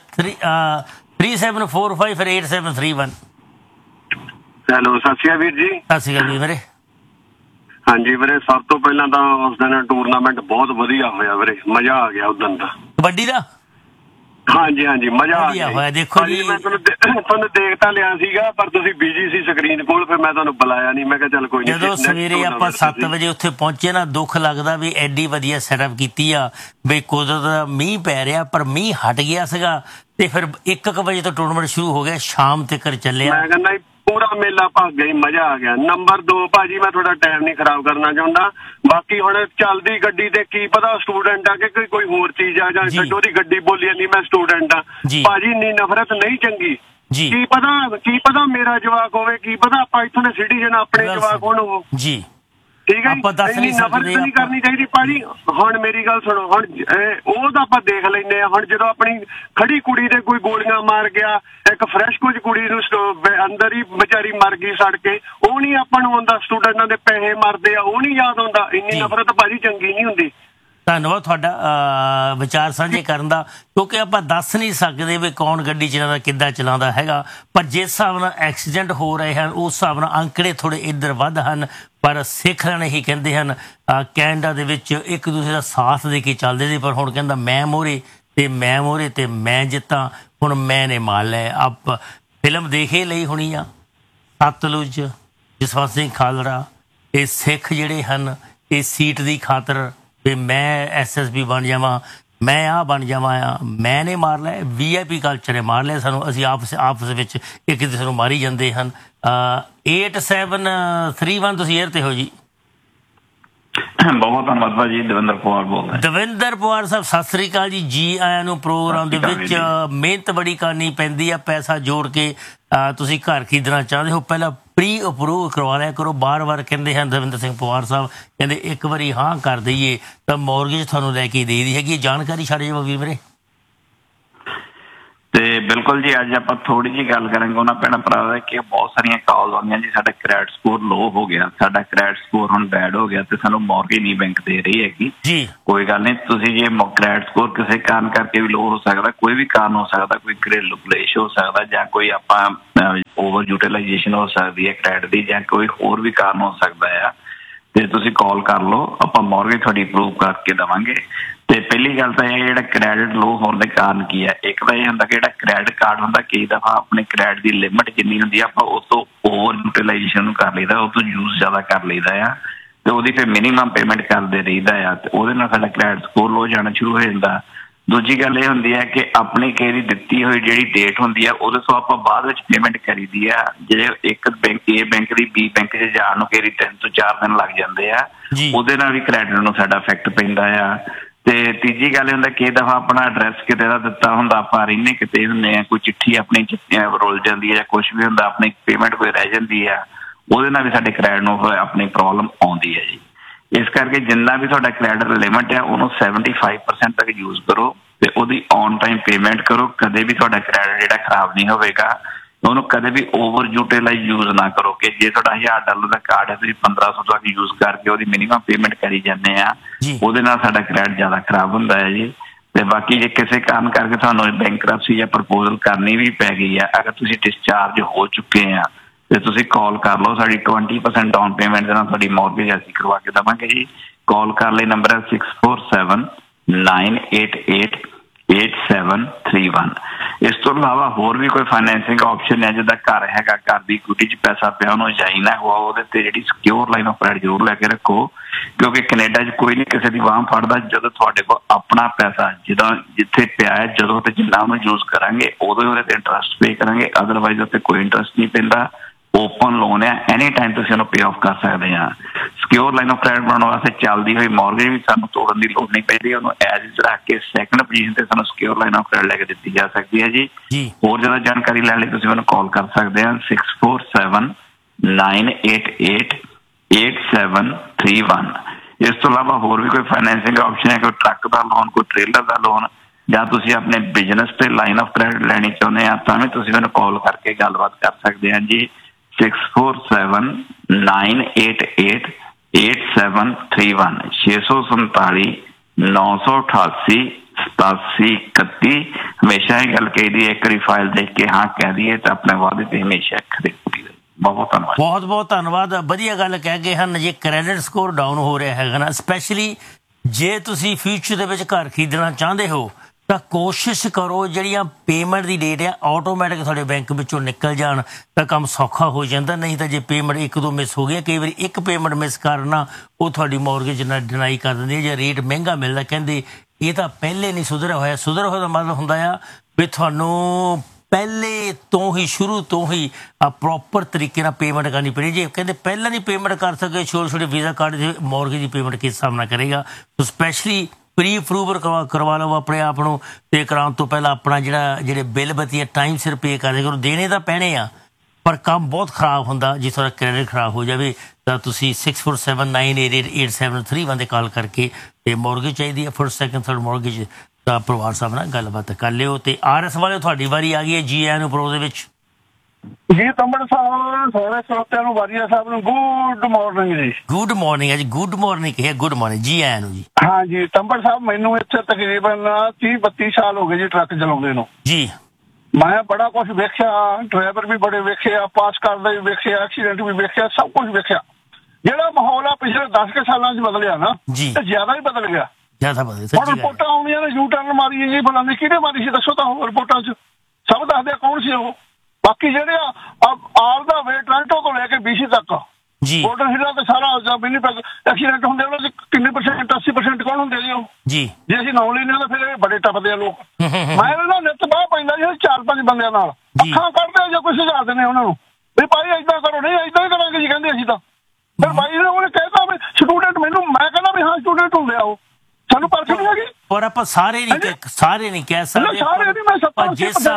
Speaker 9: 3745 फिर 8731
Speaker 11: हेलो सत श्री अकाल वीर जी
Speaker 9: सत श्री अकाल वीरे
Speaker 11: हाँ जी वीरे सब तो पहला तो उस दिन टूरनामेंट बहुत वधिया होया वीरे मजा आ गया उस दिन दा
Speaker 9: कबड्डी दा
Speaker 11: हाँ जी मजा आ गया
Speaker 9: देखो जी
Speaker 11: मैं ਤੁਹਾਨੂੰ ਦੇਖਤਾ ਲਿਆ ਸੀਗਾ ਪਰ ਤੁਸੀਂ ਬਿਜੀ ਸੀ ਸਕਰੀਨ ਕੋਲ ਫਿਰ ਮੈਂ ਤੁਹਾਨੂੰ ਬੁਲਾਇਆ ਨਹੀਂ ਮੈਂ ਕਿਹਾ ਚੱਲ ਕੋਈ ਨਹੀਂ
Speaker 9: ਜਦੋਂ ਸਵੇਰੇ ਆਪਾਂ 7 ਵਜੇ ਉੱਥੇ ਪਹੁੰਚੇ ਨਾ ਦੁੱਖ ਲੱਗਦਾ ਵੀ ਐਡੀ ਵਧੀਆ ਸੈਟਅਪ ਕੀਤੀ ਆ ਬਈ ਕੁਦਰਤ ਦਾ ਮੀਂਹ ਪੈ ਰਿਹਾ ਪਰ ਮੀਂਹ ਹਟ ਗਿਆ ਸੀਗਾ ਤੇ ਫਿਰ 1 ਵਜੇ ਤੋਂ ਟੂਰਨਾਮੈਂਟ ਸ਼ੁਰੂ ਹੋ ਗਿਆ ਸ਼ਾਮ ਤੱਕ ਚੱਲਿਆ ਮੈਂ
Speaker 11: ਕਹਿੰਦਾ पूरा मेला भग गई मजा आ गया नंबर 2 भाजी मैं थोड़ा टाइम नहीं खराब करना चाहता बाकी हुण चलदी गड्डी ते की पता स्टूडेंट आ कि कोई होर चीज आ जां ओदी गड्डी बोली जांदी मैं स्टूडेंट आ भाजी इन्नी नफरत नहीं चंगी की पता मेरा जवाक होवे की पता आपां इत्थों दे सिटीजन अपने जवाक होण जी ठीक है इन्नी नफरत नहीं करनी चाहिए भाजी हुण मेरी गल सुनो हुण ओह तां आपां देख लैंदे आ हुण जदों अपनी खड़ी कुड़ी ते कोई गोलियां मार गया एक फ्रैश कुछ कुड़ी अंदर ही बेचारी मर गई सड़ के ਉਹ ਨਹੀਂ ਆਪਾਂ ਨੂੰ ਆਉਂਦਾ ਸਟੂਡੈਂਟਾਂ ਦੇ ਪੈਸੇ ਮਰਦੇ ਆ ਉਹ ਨਹੀਂ ਯਾਦ ਆਉਂਦਾ ਇੰਨੀ ਨਫ਼ਰਤ ਭਾਜੀ ਚੰਗੀ ਨਹੀਂ ਹੁੰਦੀ
Speaker 9: ਧੰਨਵਾਦ ਤੁਹਾਡਾ ਵਿਚਾਰ ਸਾਂਝੇ ਕਰਨ ਦਾ ਕਿਉਂਕਿ ਆਪਾਂ ਦੱਸ ਨਹੀਂ ਸਕਦੇ ਵੀ ਕੌਣ ਗੱਡੀ ਚਲਾਉਂਦਾ ਕਿੱਦਾਂ ਚਲਾਉਂਦਾ ਹੈਗਾ ਪਰ ਜਿਸ ਹਿਸਾਬ ਨਾਲ ਐਕਸੀਡੈਂਟ ਹੋ ਰਹੇ ਹਨ ਉਸ ਹਿਸਾਬ ਨਾਲ ਅੰਕੜੇ ਥੋੜੇ ਇੱਧਰ ਵੱਧ ਹਨ ਪਰ ਸਿੱਖ ਲੈਣੇ ਹੀ ਕਹਿੰਦੇ ਹਨ ਕੈਨੇਡਾ ਦੇ ਵਿੱਚ ਇੱਕ ਦੂਸਰੇ ਦਾ ਸਾਥ ਦੇ ਕੇ ਚੱਲਦੇ ਸੀ ਪਰ ਹੁਣ ਕਹਿੰਦਾ ਮੈਂ ਮੋਹਰੇ ਤੇ ਮੈਂ ਜਿੱਤਾਂ ਹੁਣ ਮੈਂ ਨੇ ਮਾਰ ਲਿਆ ਆਪ ਫਿਲਮ ਦੇਖੇ ਲਈ ਹੋਣੀ ਆ ਸਤਲੁਜ ਜਸਵੰਤ ਸਿੰਘ ਖਾਲੜਾ ਇਹ ਸਿੱਖ ਜਿਹੜੇ ਹਨ ਇਹ ਸੀਟ ਦੀ ਖਾਤਰ ਵੀ ਮੈਂ SSB ਬਣ ਜਾਵਾਂ ਮੈਂ ਆ ਬਣ ਜਾਵਾਂ ਮੈਂ ਨੇ ਮਾਰ ਲਿਆ VIP ਕਲਚਰ ਨੇ ਮਾਰ ਲਿਆ ਸਾਨੂੰ ਅਸੀਂ ਆਪਸ ਵਿੱਚ ਇੱਕ ਦੂਸਰੇ ਨੂੰ ਮਾਰੀ ਜਾਂਦੇ ਹਨ 8731 ਤੁਸੀਂ ਏਅਰ ਤੇ ਹੋ ਜੀ
Speaker 14: ਬਹੁਤ ਧੰਨਵਾਦ ਭਾਜੀ ਦਵਿੰਦਰ ਪਵਾਰ ਬੋਲਦਾ
Speaker 9: ਦਵਿੰਦਰ ਪਵਾਰ ਸਾਹਿਬ ਸਤਿ ਸ੍ਰੀ ਅਕਾਲ ਜੀ ਜੀ ਆਇਆਂ ਨੂੰ ਪ੍ਰੋਗਰਾਮ ਦੇ ਵਿੱਚ ਮਿਹਨਤ ਬੜੀ ਕਰਨੀ ਪੈਂਦੀ ਆ ਪੈਸਾ ਜੋੜ ਕੇ ਤੁਸੀਂ ਘਰ ਖਰੀਦਣਾ ਚਾਹੁੰਦੇ ਹੋ ਪਹਿਲਾਂ ਪ੍ਰੀ ਅਪਰੂਵ ਕਰਵਾ ਲਿਆ ਕਰੋ ਬਾਰ-ਬਾਰ ਕਹਿੰਦੇ ਹਨ ਦਵਿੰਦਰ ਸਿੰਘ ਪਵਾਰ ਸਾਹਿਬ ਕਹਿੰਦੇ ਇੱਕ ਵਾਰੀ ਹਾਂ ਕਰ ਦਈਏ ਤਾਂ ਮੌਰਗੇਜ ਤੁਹਾਨੂੰ ਲੈ ਕੇ ਦੇ ਦੀ ਹੈਗੀ ਜਾਣਕਾਰੀ ਛੱਡ ਜਾਓ ਵੀਰ ਮੇਰੇ
Speaker 14: ਤੇ ਬਿਲਕੁਲ ਜੀ ਅੱਜ ਆਪਾਂ ਥੋੜੀ ਜਿਹੀ ਗੱਲ ਕਰਾਂਗੇ ਉਹਨਾਂ ਭੈਣਾਂ ਭਰਾਵਾਂ ਦਾ ਕਿ ਬਹੁਤ ਸਾਰੀਆਂ ਕਾਲ ਆਉਂਦੀਆਂ ਜੀ ਸਾਡਾ ਕ੍ਰੈਡਿਟ ਸਕੋਰ ਲੋ ਹੋ ਗਿਆ ਸਾਡਾ ਕ੍ਰੈਡਿਟ ਸਕੋਰ ਹੁਣ ਬੈਡ ਹੋ ਗਿਆ ਤੇ ਸਾਨੂੰ ਮੌਰਗੇਜ ਨਹੀਂ ਬੈਂਕ ਦੇ ਰਹੀ ਹੈਗੀ ਜੀ ਕੋਈ ਗੱਲ ਨਹੀਂ ਤੁਸੀਂ ਜੇ ਕ੍ਰੈਡਿਟ ਸਕੋਰ ਕਿਸੇ ਕਾਰਨ ਕਰਕੇ ਵੀ ਲੋ ਹੋ ਸਕਦਾ ਕੋਈ ਵੀ ਕਾਰਨ ਹੋ ਸਕਦਾ ਕੋਈ ਘਰੇਲੂ ਕਲੇਸ਼ ਹੋ ਸਕਦਾ ਜਾਂ ਕੋਈ ਆਪਾਂ ਓਵਰ ਯੂਟੀਲਾਈਜੇਸ਼ਨ ਹੋ ਸਕਦੀ ਹੈ ਕ੍ਰੈਡਿਟ ਦੀ ਜਾਂ ਕੋਈ ਹੋਰ ਵੀ ਕਾਰਨ ਹੋ ਸਕਦਾ ਆ ਤੇ ਤੁਸੀਂ ਕਾਲ ਕਰ ਲਓ ਆਪਾਂ ਮੌਰਗੇਜ ਤੁਹਾਡੀ ਅਪਰੂਵ ਕਰਕੇ ਦੇਵਾਂਗੇ ਤੇ ਪਹਿਲੀ ਗੱਲ ਤਾਂ ਇਹ ਜਿਹੜਾ ਕ੍ਰੈਡਿਟ ਲੋ ਹੋਣ ਦੇ ਕਾਰਨ ਕੀ ਹੈ ਇੱਕ ਤਾਂ ਇਹ ਹੁੰਦਾ ਕਿ ਜਿਹੜਾ ਕ੍ਰੈਡਿਟ ਕਾਰਡ ਹੁੰਦਾ ਕਈ ਦਫਾ ਆਪਣੇ ਕ੍ਰੈਡਿਟ ਦੀ ਲਿਮਿਟ ਜਿੰਨੀ ਹੁੰਦੀ ਆ ਆਪਾਂ ਉਸ ਤੋਂ ਓਵਰ ਯੂਟੀਲਾਈਜੇਸ਼ਨ ਨੂੰ ਕਰ ਲਈਦਾ ਉਹ ਤੋਂ ਯੂਜ਼ ਜ਼ਿਆਦਾ ਕਰ ਲਈਦਾ ਆ ਤੇ ਉਹਦੀ ਫਿਰ ਮਿਨੀਮਮ ਪੇਮੈਂਟ ਕਰਦੇ ਰਹੀਦਾ ਆ ਤੇ ਉਹਦੇ ਨਾਲ ਸਾਡਾ ਕ੍ਰੈਡਿਟ ਸਕੋਰ ਲੋ ਜਾਣਾ ਸ਼ੁਰੂ ਹੋ ਜਾਂਦਾ ਦੂਜੀ ਗੱਲ ਇਹ ਹੁੰਦੀ ਹੈ ਕਿ ਆਪਣੀ ਕਿਹੜੀ ਦਿੱਤੀ ਹੋਈ ਜਿਹੜੀ ਡੇਟ ਹੁੰਦੀ ਆ ਉਹਦੇ ਤੋਂ ਆਪਾਂ ਬਾਅਦ ਵਿੱਚ ਪੇਮੈਂਟ ਕਰੀਦੀ ਆ ਜੇ ਇੱਕ bank A bank the B bank 'ਚ ਜਾਣ ਨੂੰ ਕਿਹੜੀ 3 ਤੋਂ 4 ਦਿਨ ਲੱਗ ਜਾਂਦੇ ਆ ਉਹਦੇ ਨਾਲ ਵੀ ਕ੍ਰੈਡਿਟ ਨੂੰ ਸਾਡਾ ਇਫੈਕਟ ਪੈਂਦਾ ਆ ਤੇ ਤੀਜੀ ਗੱਲ ਇਹ ਹੁੰਦਾ ਕਿ ਦਫਾ ਆਪਣਾ ਐਡਰੈਸ ਕਿਤੇ ਦਾ ਦਿੱਤਾ ਹੁੰਦਾ ਆਪਾਂ ਰਹਿੰਦੇ ਕਿਤੇ ਹੁੰਦੇ ਆ ਕੋਈ ਚਿੱਠੀ ਆਪਣੀ ਰੁਲ ਜਾਂਦੀ ਹੈ ਜਾਂ ਕੁਛ ਵੀ ਹੁੰਦਾ ਆਪਣੀ ਪੇਮੈਂਟ ਕੋਈ ਰਹਿ ਜਾਂਦੀ ਆ ਉਹਦੇ ਨਾਲ ਵੀ ਸਾਡੇ ਕ੍ਰੈਡਿਟ ਨੂੰ ਆਪਣੀ ਪ੍ਰੋਬਲਮ ਆਉਂਦੀ ਹੈ ਜੀ ਇਸ ਕਰਕੇ ਜਿੰਨਾ ਵੀ ਤੁਹਾਡਾ ਕ੍ਰੈਡਿਟ ਲਿਮਿਟ ਹੈ ਉਹਨੂੰ 75% ਤੱਕ ਯੂਜ਼ ਕਰੋ ਤੇ ਉਹਦੀ ਔਨ ਟਾਈਮ ਪੇਮੈਂਟ ਕਰੋ ਕਦੇ ਵੀ ਤੁਹਾਡਾ ਕ੍ਰੈਡਿਟ ਜਿਹੜਾ ਖਰਾਬ ਨਹੀਂ ਹੋਵੇਗਾ ਉਹਨੂੰ ਕਦੇ ਵੀ ਓਵਰ ਯੂਟੀਲਾਈਜ਼ ਯੂਜ਼ ਨਾ ਕਰੋ ਕਿ ਜੇ ਤੁਹਾਡਾ $1000 ਦਾ ਕਾਰਡ ਹੈ ਤੁਸੀਂ 1500 ਤੱਕ ਯੂਜ਼ ਕਰਕੇ ਉਹਦੀ ਮਿਨੀਮਮ ਪੇਮੈਂਟ ਕਰੀ ਜਾਂਦੇ ਆ, ਉਹਦੇ ਨਾਲ ਸਾਡਾ ਕ੍ਰੈਡਿਟ ਜ਼ਿਆਦਾ ਖਰਾਬ ਹੁੰਦਾ ਹੈ ਜੀ। ਤੇ ਬਾਕੀ ਜੇ ਕਿਸੇ ਕਾਰਨ ਕਰਕੇ ਤੁਹਾਨੂੰ ਬੈਂਕਰਪਸੀ ਜਾਂ ਪ੍ਰਪੋਜ਼ਲ ਕਰਨੀ ਵੀ ਪੈ ਗਈ ਹੈ, ਅਗਰ ਤੁਸੀਂ ਡਿਸਚਾਰਜ ਹੋ ਚੁੱਕੇ ਆ ਤੇ ਤੁਸੀਂ ਕਾਲ ਕਰ ਲਓ, ਸਾਡੀ 20% ਡਾਊਨ ਪੇਮੈਂਟ ਦੇ ਨਾਲ ਤੁਹਾਡੀ ਮੌਰਗੇਜ ਅਸੀਂ ਕਰਵਾ ਕੇ ਦੇਵਾਂਗੇ ਜੀ। ਕਾਲ ਕਰ ਲਈ, ਨੰਬਰ ਹੈ 6479888731। ਇਸ ਤੋਂ ਇਲਾਵਾ ਹੋਰ ਵੀ ਕੋਈ ਫਾਈਨੈਂਸਿੰਗ ਆਪਸ਼ਨ ਹੈ, ਜਿੱਦਾਂ ਘਰ ਹੈਗਾ, ਘਰ ਦੀ ਇਕੁਇਟੀ 'ਚ ਪੈਸਾ ਪਿਆ, ਉਹਨੂੰ ਜਾਈ ਨਾ ਹੋਆ, ਉਹਦੇ ਤੇ ਜਿਹੜੀ ਸਿਕਿਉਰ ਲਾਈਨ ਆਫ ਕ੍ਰੈਡਿਟ ਜ਼ਰੂਰ ਲੈ ਕੇ ਰੱਖੋ, ਕਿਉਂਕਿ ਕੈਨੇਡਾ 'ਚ ਕੋਈ ਨਹੀਂ ਕਿਸੇ ਦੀ ਵਾਹ ਫੜਦਾ। ਜਦੋਂ ਤੁਹਾਡੇ ਕੋਲ ਆਪਣਾ ਪੈਸਾ ਜਿੱਥੇ ਪਿਆ ਹੈ, ਜਦੋਂ ਤੇ ਜਿੰਨਾ ਉਹਨੂੰ ਯੂਜ਼ ਕਰਾਂਗੇ ਉਦੋਂ ਹੀ ਉਹਦੇ ਤੇ ਇੰਟਰਸਟ ਪੇ ਕਰਾਂਗੇ, ਅਦਰਵਾਈਜ਼ ਉੱਤੇ ਕੋਈ ਇੰਟਰਸਟ ਨਹੀਂ ਪੈਂਦਾ। ਓਪਨ ਲੋਨ ਹੈ, ਐਨੀ ਟਾਈਮ ਤੁਸੀਂ ਉਹਨੂੰ ਪੇ ਆਫ ਕਰ ਸਕਦੇ ਆ। ਸਿਕਿਉਰ ਲਾਈਨ ਆਫ ਕ੍ਰੈਡਿਟ ਬਣਾਉਣ ਵਾਸਤੇ ਚੱਲਦੀ ਹੋਈ ਮੌਰਗੇਜ ਵੀ ਸਾਨੂੰ ਤੋੜਨ ਦੀ ਲੋੜ ਨਹੀਂ ਪੈਂਦੀ, ਉਹਨੂੰ ਐਜ਼ ਇਟ ਰੱਖ ਕੇ ਸੈਕੰਡ ਪੋਜੀਸ਼ਨ ਤੇ ਸਾਨੂੰ ਸਿਕਿਉਰ ਲਾਈਨ ਆਫ ਕ੍ਰੈਡਿਟ ਲੈ ਕੇ ਦਿੱਤੀ ਜਾ ਸਕਦੀ ਹੈ ਜੀ। ਹੋਰ ਜ਼ਿਆਦਾ ਜਾਣਕਾਰੀ ਲੈਣ ਲਈ ਤੁਸੀਂ ਮੈਨੂੰ ਕਾਲ ਕਰ ਸਕਦੇ ਆ 6479888731। ਇਸ ਤੋਂ ਇਲਾਵਾ ਹੋਰ ਵੀ ਕੋਈ ਫਾਈਨੈਂਸਿੰਗ ਆਪਸ਼ਨ ਹੈ, ਕੋਈ ਟਰੱਕ ਦਾ ਲੋਨ, ਕੋਈ ਟ੍ਰੇਲਰ ਦਾ ਲੋਨ, ਜਾਂ ਤੁਸੀਂ ਆਪਣੇ ਬਿਜ਼ਨਸ ਤੇ ਲਾਈਨ ਆਫ ਕ੍ਰੈਡਿਟ ਲੈਣੀ ਚਾਹੁੰਦੇ ਆ, ਤਾਂ ਵੀ ਤੁਸੀਂ ਮੈਨੂੰ ਕਾਲ ਕਰਕੇ ਗੱਲਬਾਤ ਕਰ ਸਕਦੇ ਆ ਜੀ। 6479888731 647-988-8731। ਹਮੇਸ਼ਾ ਇਹ ਗੱਲ ਕਹੀ ਦੀ, ਇੱਕ ਵਾਰੀ ਫਾਈਲ ਦੇਖ ਕੇ ਹਾਂ ਕਹਿ ਦਈਏ ਤਾਂ ਆਪਣੇ ਵਾਅਦੇ ਤੇ ਹਮੇਸ਼ਾ ਖੜੇ ਪੂਰੀ। ਬਹੁਤ ਧੰਨਵਾਦ।
Speaker 9: ਬਹੁਤ ਬਹੁਤ ਧੰਨਵਾਦ। ਵਧੀਆ ਗੱਲ ਕਹਿ ਗਏ ਹਨ। ਜੇ ਕ੍ਰੈਡਿਟ ਸਕੋਰ ਡਾਊਨ ਹੋ ਰਿਹਾ ਹੈਗਾ ਨਾ, ਸਪੈਸ਼ਲੀ ਜੇ ਤੁਸੀਂ ਫਿਊਚਰ ਦੇ ਵਿੱਚ ਘਰ ਖਰੀਦਣਾ ਚਾਹੁੰਦੇ ਹੋ ਤਾਂ ਕੋਸ਼ਿਸ਼ ਕਰੋ ਜਿਹੜੀਆਂ ਪੇਮੈਂਟ ਦੀ ਡੇਟ ਹੈ ਆਟੋਮੈਟਿਕ ਤੁਹਾਡੇ ਬੈਂਕ ਵਿੱਚੋਂ ਨਿਕਲ ਜਾਣ ਤਾਂ ਕੰਮ ਸੌਖਾ ਹੋ ਜਾਂਦਾ। ਨਹੀਂ ਤਾਂ ਜੇ ਪੇਮੈਂਟ ਇੱਕ ਦੋ ਮਿਸ ਹੋ ਗਈ, ਕਈ ਵਾਰੀ ਇੱਕ ਪੇਮੈਂਟ ਮਿਸ ਕਰਨਾ ਉਹ ਤੁਹਾਡੀ ਮੌਰਗੇਜ ਨਾਲ ਡਿਨਾਈ ਕਰ ਦਿੰਦੀ ਹੈ। ਜੇ ਰੇਟ ਮਹਿੰਗਾ ਮਿਲਦਾ ਕਹਿੰਦੇ ਇਹ ਤਾਂ ਪਹਿਲੇ ਨਹੀਂ ਸੁਧਰਿਆ ਹੋਇਆ। ਸੁਧਰਿਆ ਹੋਇਆ ਦਾ ਮਤਲਬ ਹੁੰਦਾ ਆ ਵੀ ਤੁਹਾਨੂੰ ਪਹਿਲੇ ਤੋਂ ਹੀ ਸ਼ੁਰੂ ਤੋਂ ਹੀ ਪ੍ਰੋਪਰ ਤਰੀਕੇ ਨਾਲ ਪੇਮੈਂਟ ਕਰਨੀ ਪੈਣੀ। ਜੇ ਕਹਿੰਦੇ ਪਹਿਲਾਂ ਨਹੀਂ ਪੇਮੈਂਟ ਕਰ ਸਕੇ, ਛੋਟੇ ਛੋਟੇ ਵੀਜ਼ਾ ਕਾਰਡ ਦੇ ਮੌਰਗੇਜ ਦੀ ਪੇਮੈਂਟ ਕਿਸ ਹਿਸਾਬ ਨਾਲ ਕਰੇਗਾ। ਸੋ ਸਪੈਸ਼ਲੀ ਪ੍ਰੀ ਅਪਰੂਵਲ ਕਰਵਾ ਲਓ ਆਪਣੇ ਆਪ ਨੂੰ, ਤੇ ਕਰਾਉਣ ਤੋਂ ਪਹਿਲਾਂ ਆਪਣਾ ਜਿਹੜੇ ਬਿੱਲ ਬੱਤੀ ਟਾਈਮ ਸਿਰ ਪੇ ਕਰ ਦਿਆ ਕਰੋ। ਦੇਣੇ ਤਾਂ ਪੈਣੇ ਆ, ਪਰ ਕੰਮ ਬਹੁਤ ਖਰਾਬ ਹੁੰਦਾ ਜੇ ਤੁਹਾਡਾ ਕ੍ਰੈਡਿਟ ਖਰਾਬ ਹੋ ਜਾਵੇ ਤਾਂ ਤੁਸੀਂ 6479888731 'ਤੇ ਕਾਲ ਕਰਕੇ ਤੇ ਮੌਰਗੇਜ ਚਾਹੀਦੀ ਹੈ, ਫਸਟ ਸੈਕੰਡ ਥਰਡ ਮੌਰਗੇਜ, ਤਾਂ ਪਰਿਵਾਰ ਸਾਹਿਬ ਨਾਲ ਗੱਲਬਾਤ ਕਰ ਲਿਓ। ਤੇ RS ਵਾਲੇ ਤੁਹਾਡੀ ਵਾਰੀ ਆ ਗਈ ਹੈ। ਜੀ ਆਇਆਂ ਨੂੰ ਪ੍ਰੋ ਦੇ ਵਿੱਚ
Speaker 15: ਜੀ। ਤੰਬੜ ਸਾਹਿਬ ਸਾਰੇ ਸਰੋਤਿਆਂ ਨੂੰ, ਵਾਰੀਆ ਸਾਹਿਬ ਨੂੰ ਗੁੱਡ ਮਾਰਨਿੰਗ ਜੀ।
Speaker 9: ਗੁੱਡ ਮਾਰਨਿੰਗ ਹੈ ਜੀ। ਗੁੱਡ ਮਾਰਨਿੰਗ ਕਿਹਾ, ਗੁੱਡ ਮਾਰਨਿੰਗ ਜੀ ਆਇਆਂ ਨੂੰ ਜੀ।
Speaker 15: ਹਾਂ ਜੀ ਤੰਬੜ ਸਾਹਿਬ, ਮੈਨੂੰ ਇੱਥੇ ਤਕਰੀਬਨ 30-32 ਸਾਲ ਹੋ ਗਏ ਜੀ ਟਰੱਕ ਚਲਾਉਂਦੇ ਨੂੰ
Speaker 9: ਜੀ।
Speaker 15: ਮੈਂ ਬੜਾ ਕੁਝ ਵੇਖਿਆ, ਡਰਾਈਵਰ ਵੀ ਬੜੇ ਵੇਖਿਆ, ਪਾਸ ਕਰਦੇ ਵੀ ਵੇਖਿਆ, ਐਕਸੀਡੈਂਟ ਵੀ ਵੇਖਿਆ, ਸਭ ਕੁਝ ਵੇਖਿਆ। ਜਿਹੜਾ ਮਾਹੌਲ ਆ ਪਿਛਲੇ 10 ਸਾਲਾਂ 'ਚ ਬਦਲਿਆ ਨਾ
Speaker 9: ਜੀ,
Speaker 15: ਤੇ ਜ਼ਿਆਦਾ ਹੀ ਬਦਲ ਗਿਆ।
Speaker 9: ਹੁਣ
Speaker 15: ਰਿਪੋਰਟਾਂ ਆਉਂਦੀਆਂ ਨੇ, ਯੂ ਟਰਨ ਮਾਰੀ ਜੀ ਫਲਾਣੀ, ਕਿਹਨੇ ਮਾਰੀ ਸੀ ਦੱਸੋ ਤਾਂ ਰਿਪੋਰਟਾਂ 'ਚ ਸਭ ਦੱਸਦੇ ਕੌਣ ਸੀ ਉਹ। ਬਾਕੀ ਜਿਹੜੇ ਆਲ ਦਾ ਵੇ ਟੋਰਾਂਟੋ ਤੋਂ ਲੈ ਕੇ BC ਤੱਕ ਬੋਰਡਰ ਹਿੱਲਾਂ ਤੇ ਸਾਰਾ ਐਕਸੀਡੈਂਟ ਹੁੰਦੇ, ਉਹਨਾਂ ਦੇ ਕਿੰਨੇ %? 80% ਕੌਣ ਹੁੰਦੇ ਜੀ ਉਹ ਜੀ। ਜੇ ਅਸੀਂ ਨਾਮ ਲੈਂਦੇ ਹਾਂ ਤਾਂ ਫਿਰ ਇਹ ਬੜੇ ਟੱਪਦੇ ਆ ਲੋਕ। ਮੈਂ ਨਾ ਨਿੱਤ ਬਾਹ ਪੈਂਦਾ ਜੀ 4-5 ਬੰਦਿਆਂ ਨਾਲ, ਅੱਖਾਂ ਕੱਢਦੇ ਜਾਂ ਕੋਈ ਸੁਝਾਅ ਦਿੰਦੇ ਉਹਨਾਂ ਨੂੰ ਵੀ ਭਾਈ ਏਦਾਂ ਕਰੋ, ਨਹੀਂ ਏਦਾਂ ਹੀ ਕਰਾਂਗੇ ਜੀ ਕਹਿੰਦੇ ਅਸੀਂ ਤਾਂ। ਫਿਰ ਭਾਈ ਨੇ ਉਹਨੇ ਕਹਿਤਾ ਵੀ ਸਟੂਡੈਂਟ, ਮੈਨੂੰ ਮੈਂ ਕਹਿੰਦਾ ਵੀ ਹਾਂ ਸਟੂਡੈਂਟ ਹੁੰਦੇ ਆ ਉਹ, ਸਾਨੂੰ ਪਰਖ ਨਹੀਂ ਹੈਗੀ।
Speaker 9: ਪਰ ਆਪਾਂ ਸਾਰੇ ਨਹੀਂ ਕਹਿ ਸਕਦੇ,
Speaker 15: ਸਾਰੇ ਨਹੀਂ। ਮੈਂ 70%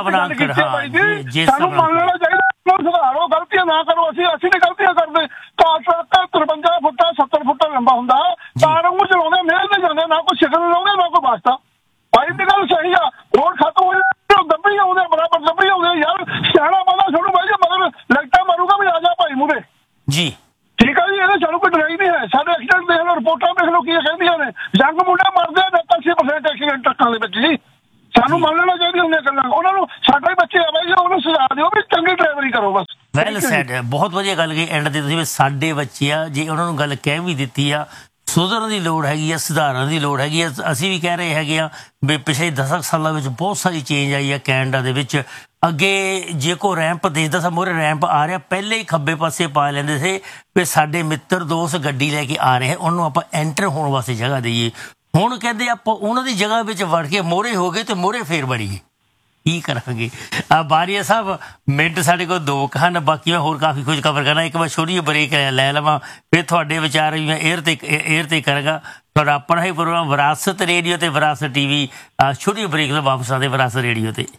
Speaker 15: ਸਾਨੂੰ ਮੰਨ ਲੈਣਾ ਚਾਹੀਦਾ, ਸੁਧਾਰੋ, ਗਲਤੀਆਂ ਨਾ ਕਰੋ। ਅਸੀਂ ਨਹੀਂ ਗਲਤੀਆਂ ਕਰਦੇ। ਟਰੱਕ 53 ਫੁੱਟਾ 70 ਫੁੱਟਾ ਲੰਬਾ ਹੁੰਦਾ, ਕਾਰ ਨੂੰ ਚਲਾਉਂਦੇ ਮੇਲ ਨਹੀਂ ਜਾਂਦੇ, ਨਾ ਕੋਈ ਸਿਗਨਲ ਲਾਉਂਦੇ ਨਾ ਕੋਈ ਵਾਸਤਾ। ਭਾਈ ਦੀ ਗੱਲ ਸਹੀ ਆ, ਰੋਡ ਖਤਮ ਹੋ ਜਾਂਦੇ ਦੱਬੀ ਆਉਂਦੇ, ਬਰਾਬਰ ਦੱਬੀ ਆਉਂਦੇ। ਯਾਰ ਸਿਆਣਾ ਬੰਦਾ ਛੋੜੂ ਬਾਈ, ਮਗਰ ਲਾਈਟਾਂ ਮਾਰੂਗਾ ਵੀ ਆ ਜਾ ਭਾਈ ਮੂਹਰੇ ਜੀ। ਠੀਕ ਆ ਜੀ, ਇਹਦੇ ਸਾਨੂੰ ਕੋਈ ਡਰਾਈ ਨਹੀਂ ਹੈ। ਸਾਡੇ ਐਕਸੀਡੈਂਟ ਦੇਖ ਲਓ, ਰਿਪੋਰਟਾਂ ਦੇਖ ਲਓ ਕੀ ਕਹਿੰਦੀਆਂ ਨੇ, ਜੰਗ ਮੁੰਡੇ ਮਰਦੇ ਆ 80% ਐਕਸੀਡੈਂਟ ਟਰੱਕਾਂ ਦੇ ਵਿੱਚ ਜੀ। ਸਾਨੂੰ ਮੰਨ ਲੈਣਾ ਚਾਹੀਦੀ ਹੁੰਦੀਆਂ ਗੱਲਾਂ। ਉਹਨਾਂ ਨੂੰ ਸਾਡੇ ਬੱਚੇ ਆ ਬਾਈ, ਉਹਨੂੰ ਸੁਝਾ ਦਿਓ ਵੀ ਚੰਗੀ ਡਰਾਈਵਰੀ ਕਰੋ ਬਸ।
Speaker 9: ਵੈਲ ਸੈਡ, ਬਹੁਤ ਵਧੀਆ ਗੱਲ ਕਹੀ ਐਂਡ ਤੇ ਤੁਸੀਂ। ਸਾਡੇ ਬੱਚੇ ਆ, ਜੇ ਉਹਨਾਂ ਨੂੰ ਗੱਲ ਕਹਿ ਵੀ ਦਿੱਤੀ ਆ, ਸੁਧਰਨ ਦੀ ਲੋੜ ਹੈਗੀ ਆ, ਸੁਧਾਰਨ ਦੀ ਲੋੜ ਹੈਗੀ ਆ। ਅਸੀਂ ਵੀ ਕਹਿ ਰਹੇ ਹੈਗੇ ਆ ਵੀ ਪਿਛਲੇ 10 ਸਾਲਾਂ ਵਿੱਚ ਬਹੁਤ ਸਾਰੀ ਚੇਂਜ ਆਈ ਆ ਕੈਨੇਡਾ ਦੇ ਵਿੱਚ। ਅੱਗੇ ਜੇ ਕੋਈ ਰੈਂਪ ਦੇਖਦਾ ਸੀ, ਮੂਹਰੇ ਰੈਂਪ ਆ ਰਿਹਾ, ਪਹਿਲੇ ਹੀ ਖੱਬੇ ਪਾਸੇ ਪਾ ਲੈਂਦੇ ਸੀ ਵੀ ਸਾਡੇ ਮਿੱਤਰ ਦੋਸਤ ਗੱਡੀ ਲੈ ਕੇ ਆ ਰਹੇ, ਉਹਨੂੰ ਆਪਾਂ ਐਂਟਰ ਹੋਣ ਵਾਸਤੇ ਜਗ੍ਹਾ ਦੇਈਏ। ਹੁਣ ਕਹਿੰਦੇ ਆਪਾਂ ਉਹਨਾਂ ਦੀ ਜਗ੍ਹਾ ਵਿੱਚ ਵੜ ਕੇ ਮੋਹਰੇ ਹੋ ਗਏ ਤੇ ਮੋਹਰੇ ਫੇਰ ਵੜੀਏ, ਕੀ ਕਰਾਂਗੇ। ਬਾਰੀਆ ਸਾਹਿਬ, ਮਿੰਟ ਸਾਡੇ ਕੋਲ 2 ਹਨ, ਬਾਕੀ ਮੈਂ ਹੋਰ ਕਾਫੀ ਕੁਝ ਕਵਰ ਕਰਨਾ। ਇੱਕ ਵਾਰ ਛੋਟੀ ਜਿਹੀ ਬ੍ਰੇਕ ਲੈ ਲਵਾਂ, ਫਿਰ ਤੁਹਾਡੇ ਵਿਚਾਰ ਵੀ ਮੈਂ ਏਅਰ ਤੇ ਕਰਾਂਗਾ। ਤੁਹਾਡਾ ਆਪਣਾ ਹੀ ਪ੍ਰੋਗਰਾਮ ਵਿਰਾਸਤ ਰੇਡੀਓ ਤੇ ਵਿਰਾਸਤ TV। ਛੋਟੀ ਬ੍ਰੇਕ ਤੋਂ ਵਾਪਸ ਆਉਂਦੇ ਵਿਰਾਸਤ ਰੇਡੀਓ ਤੇ।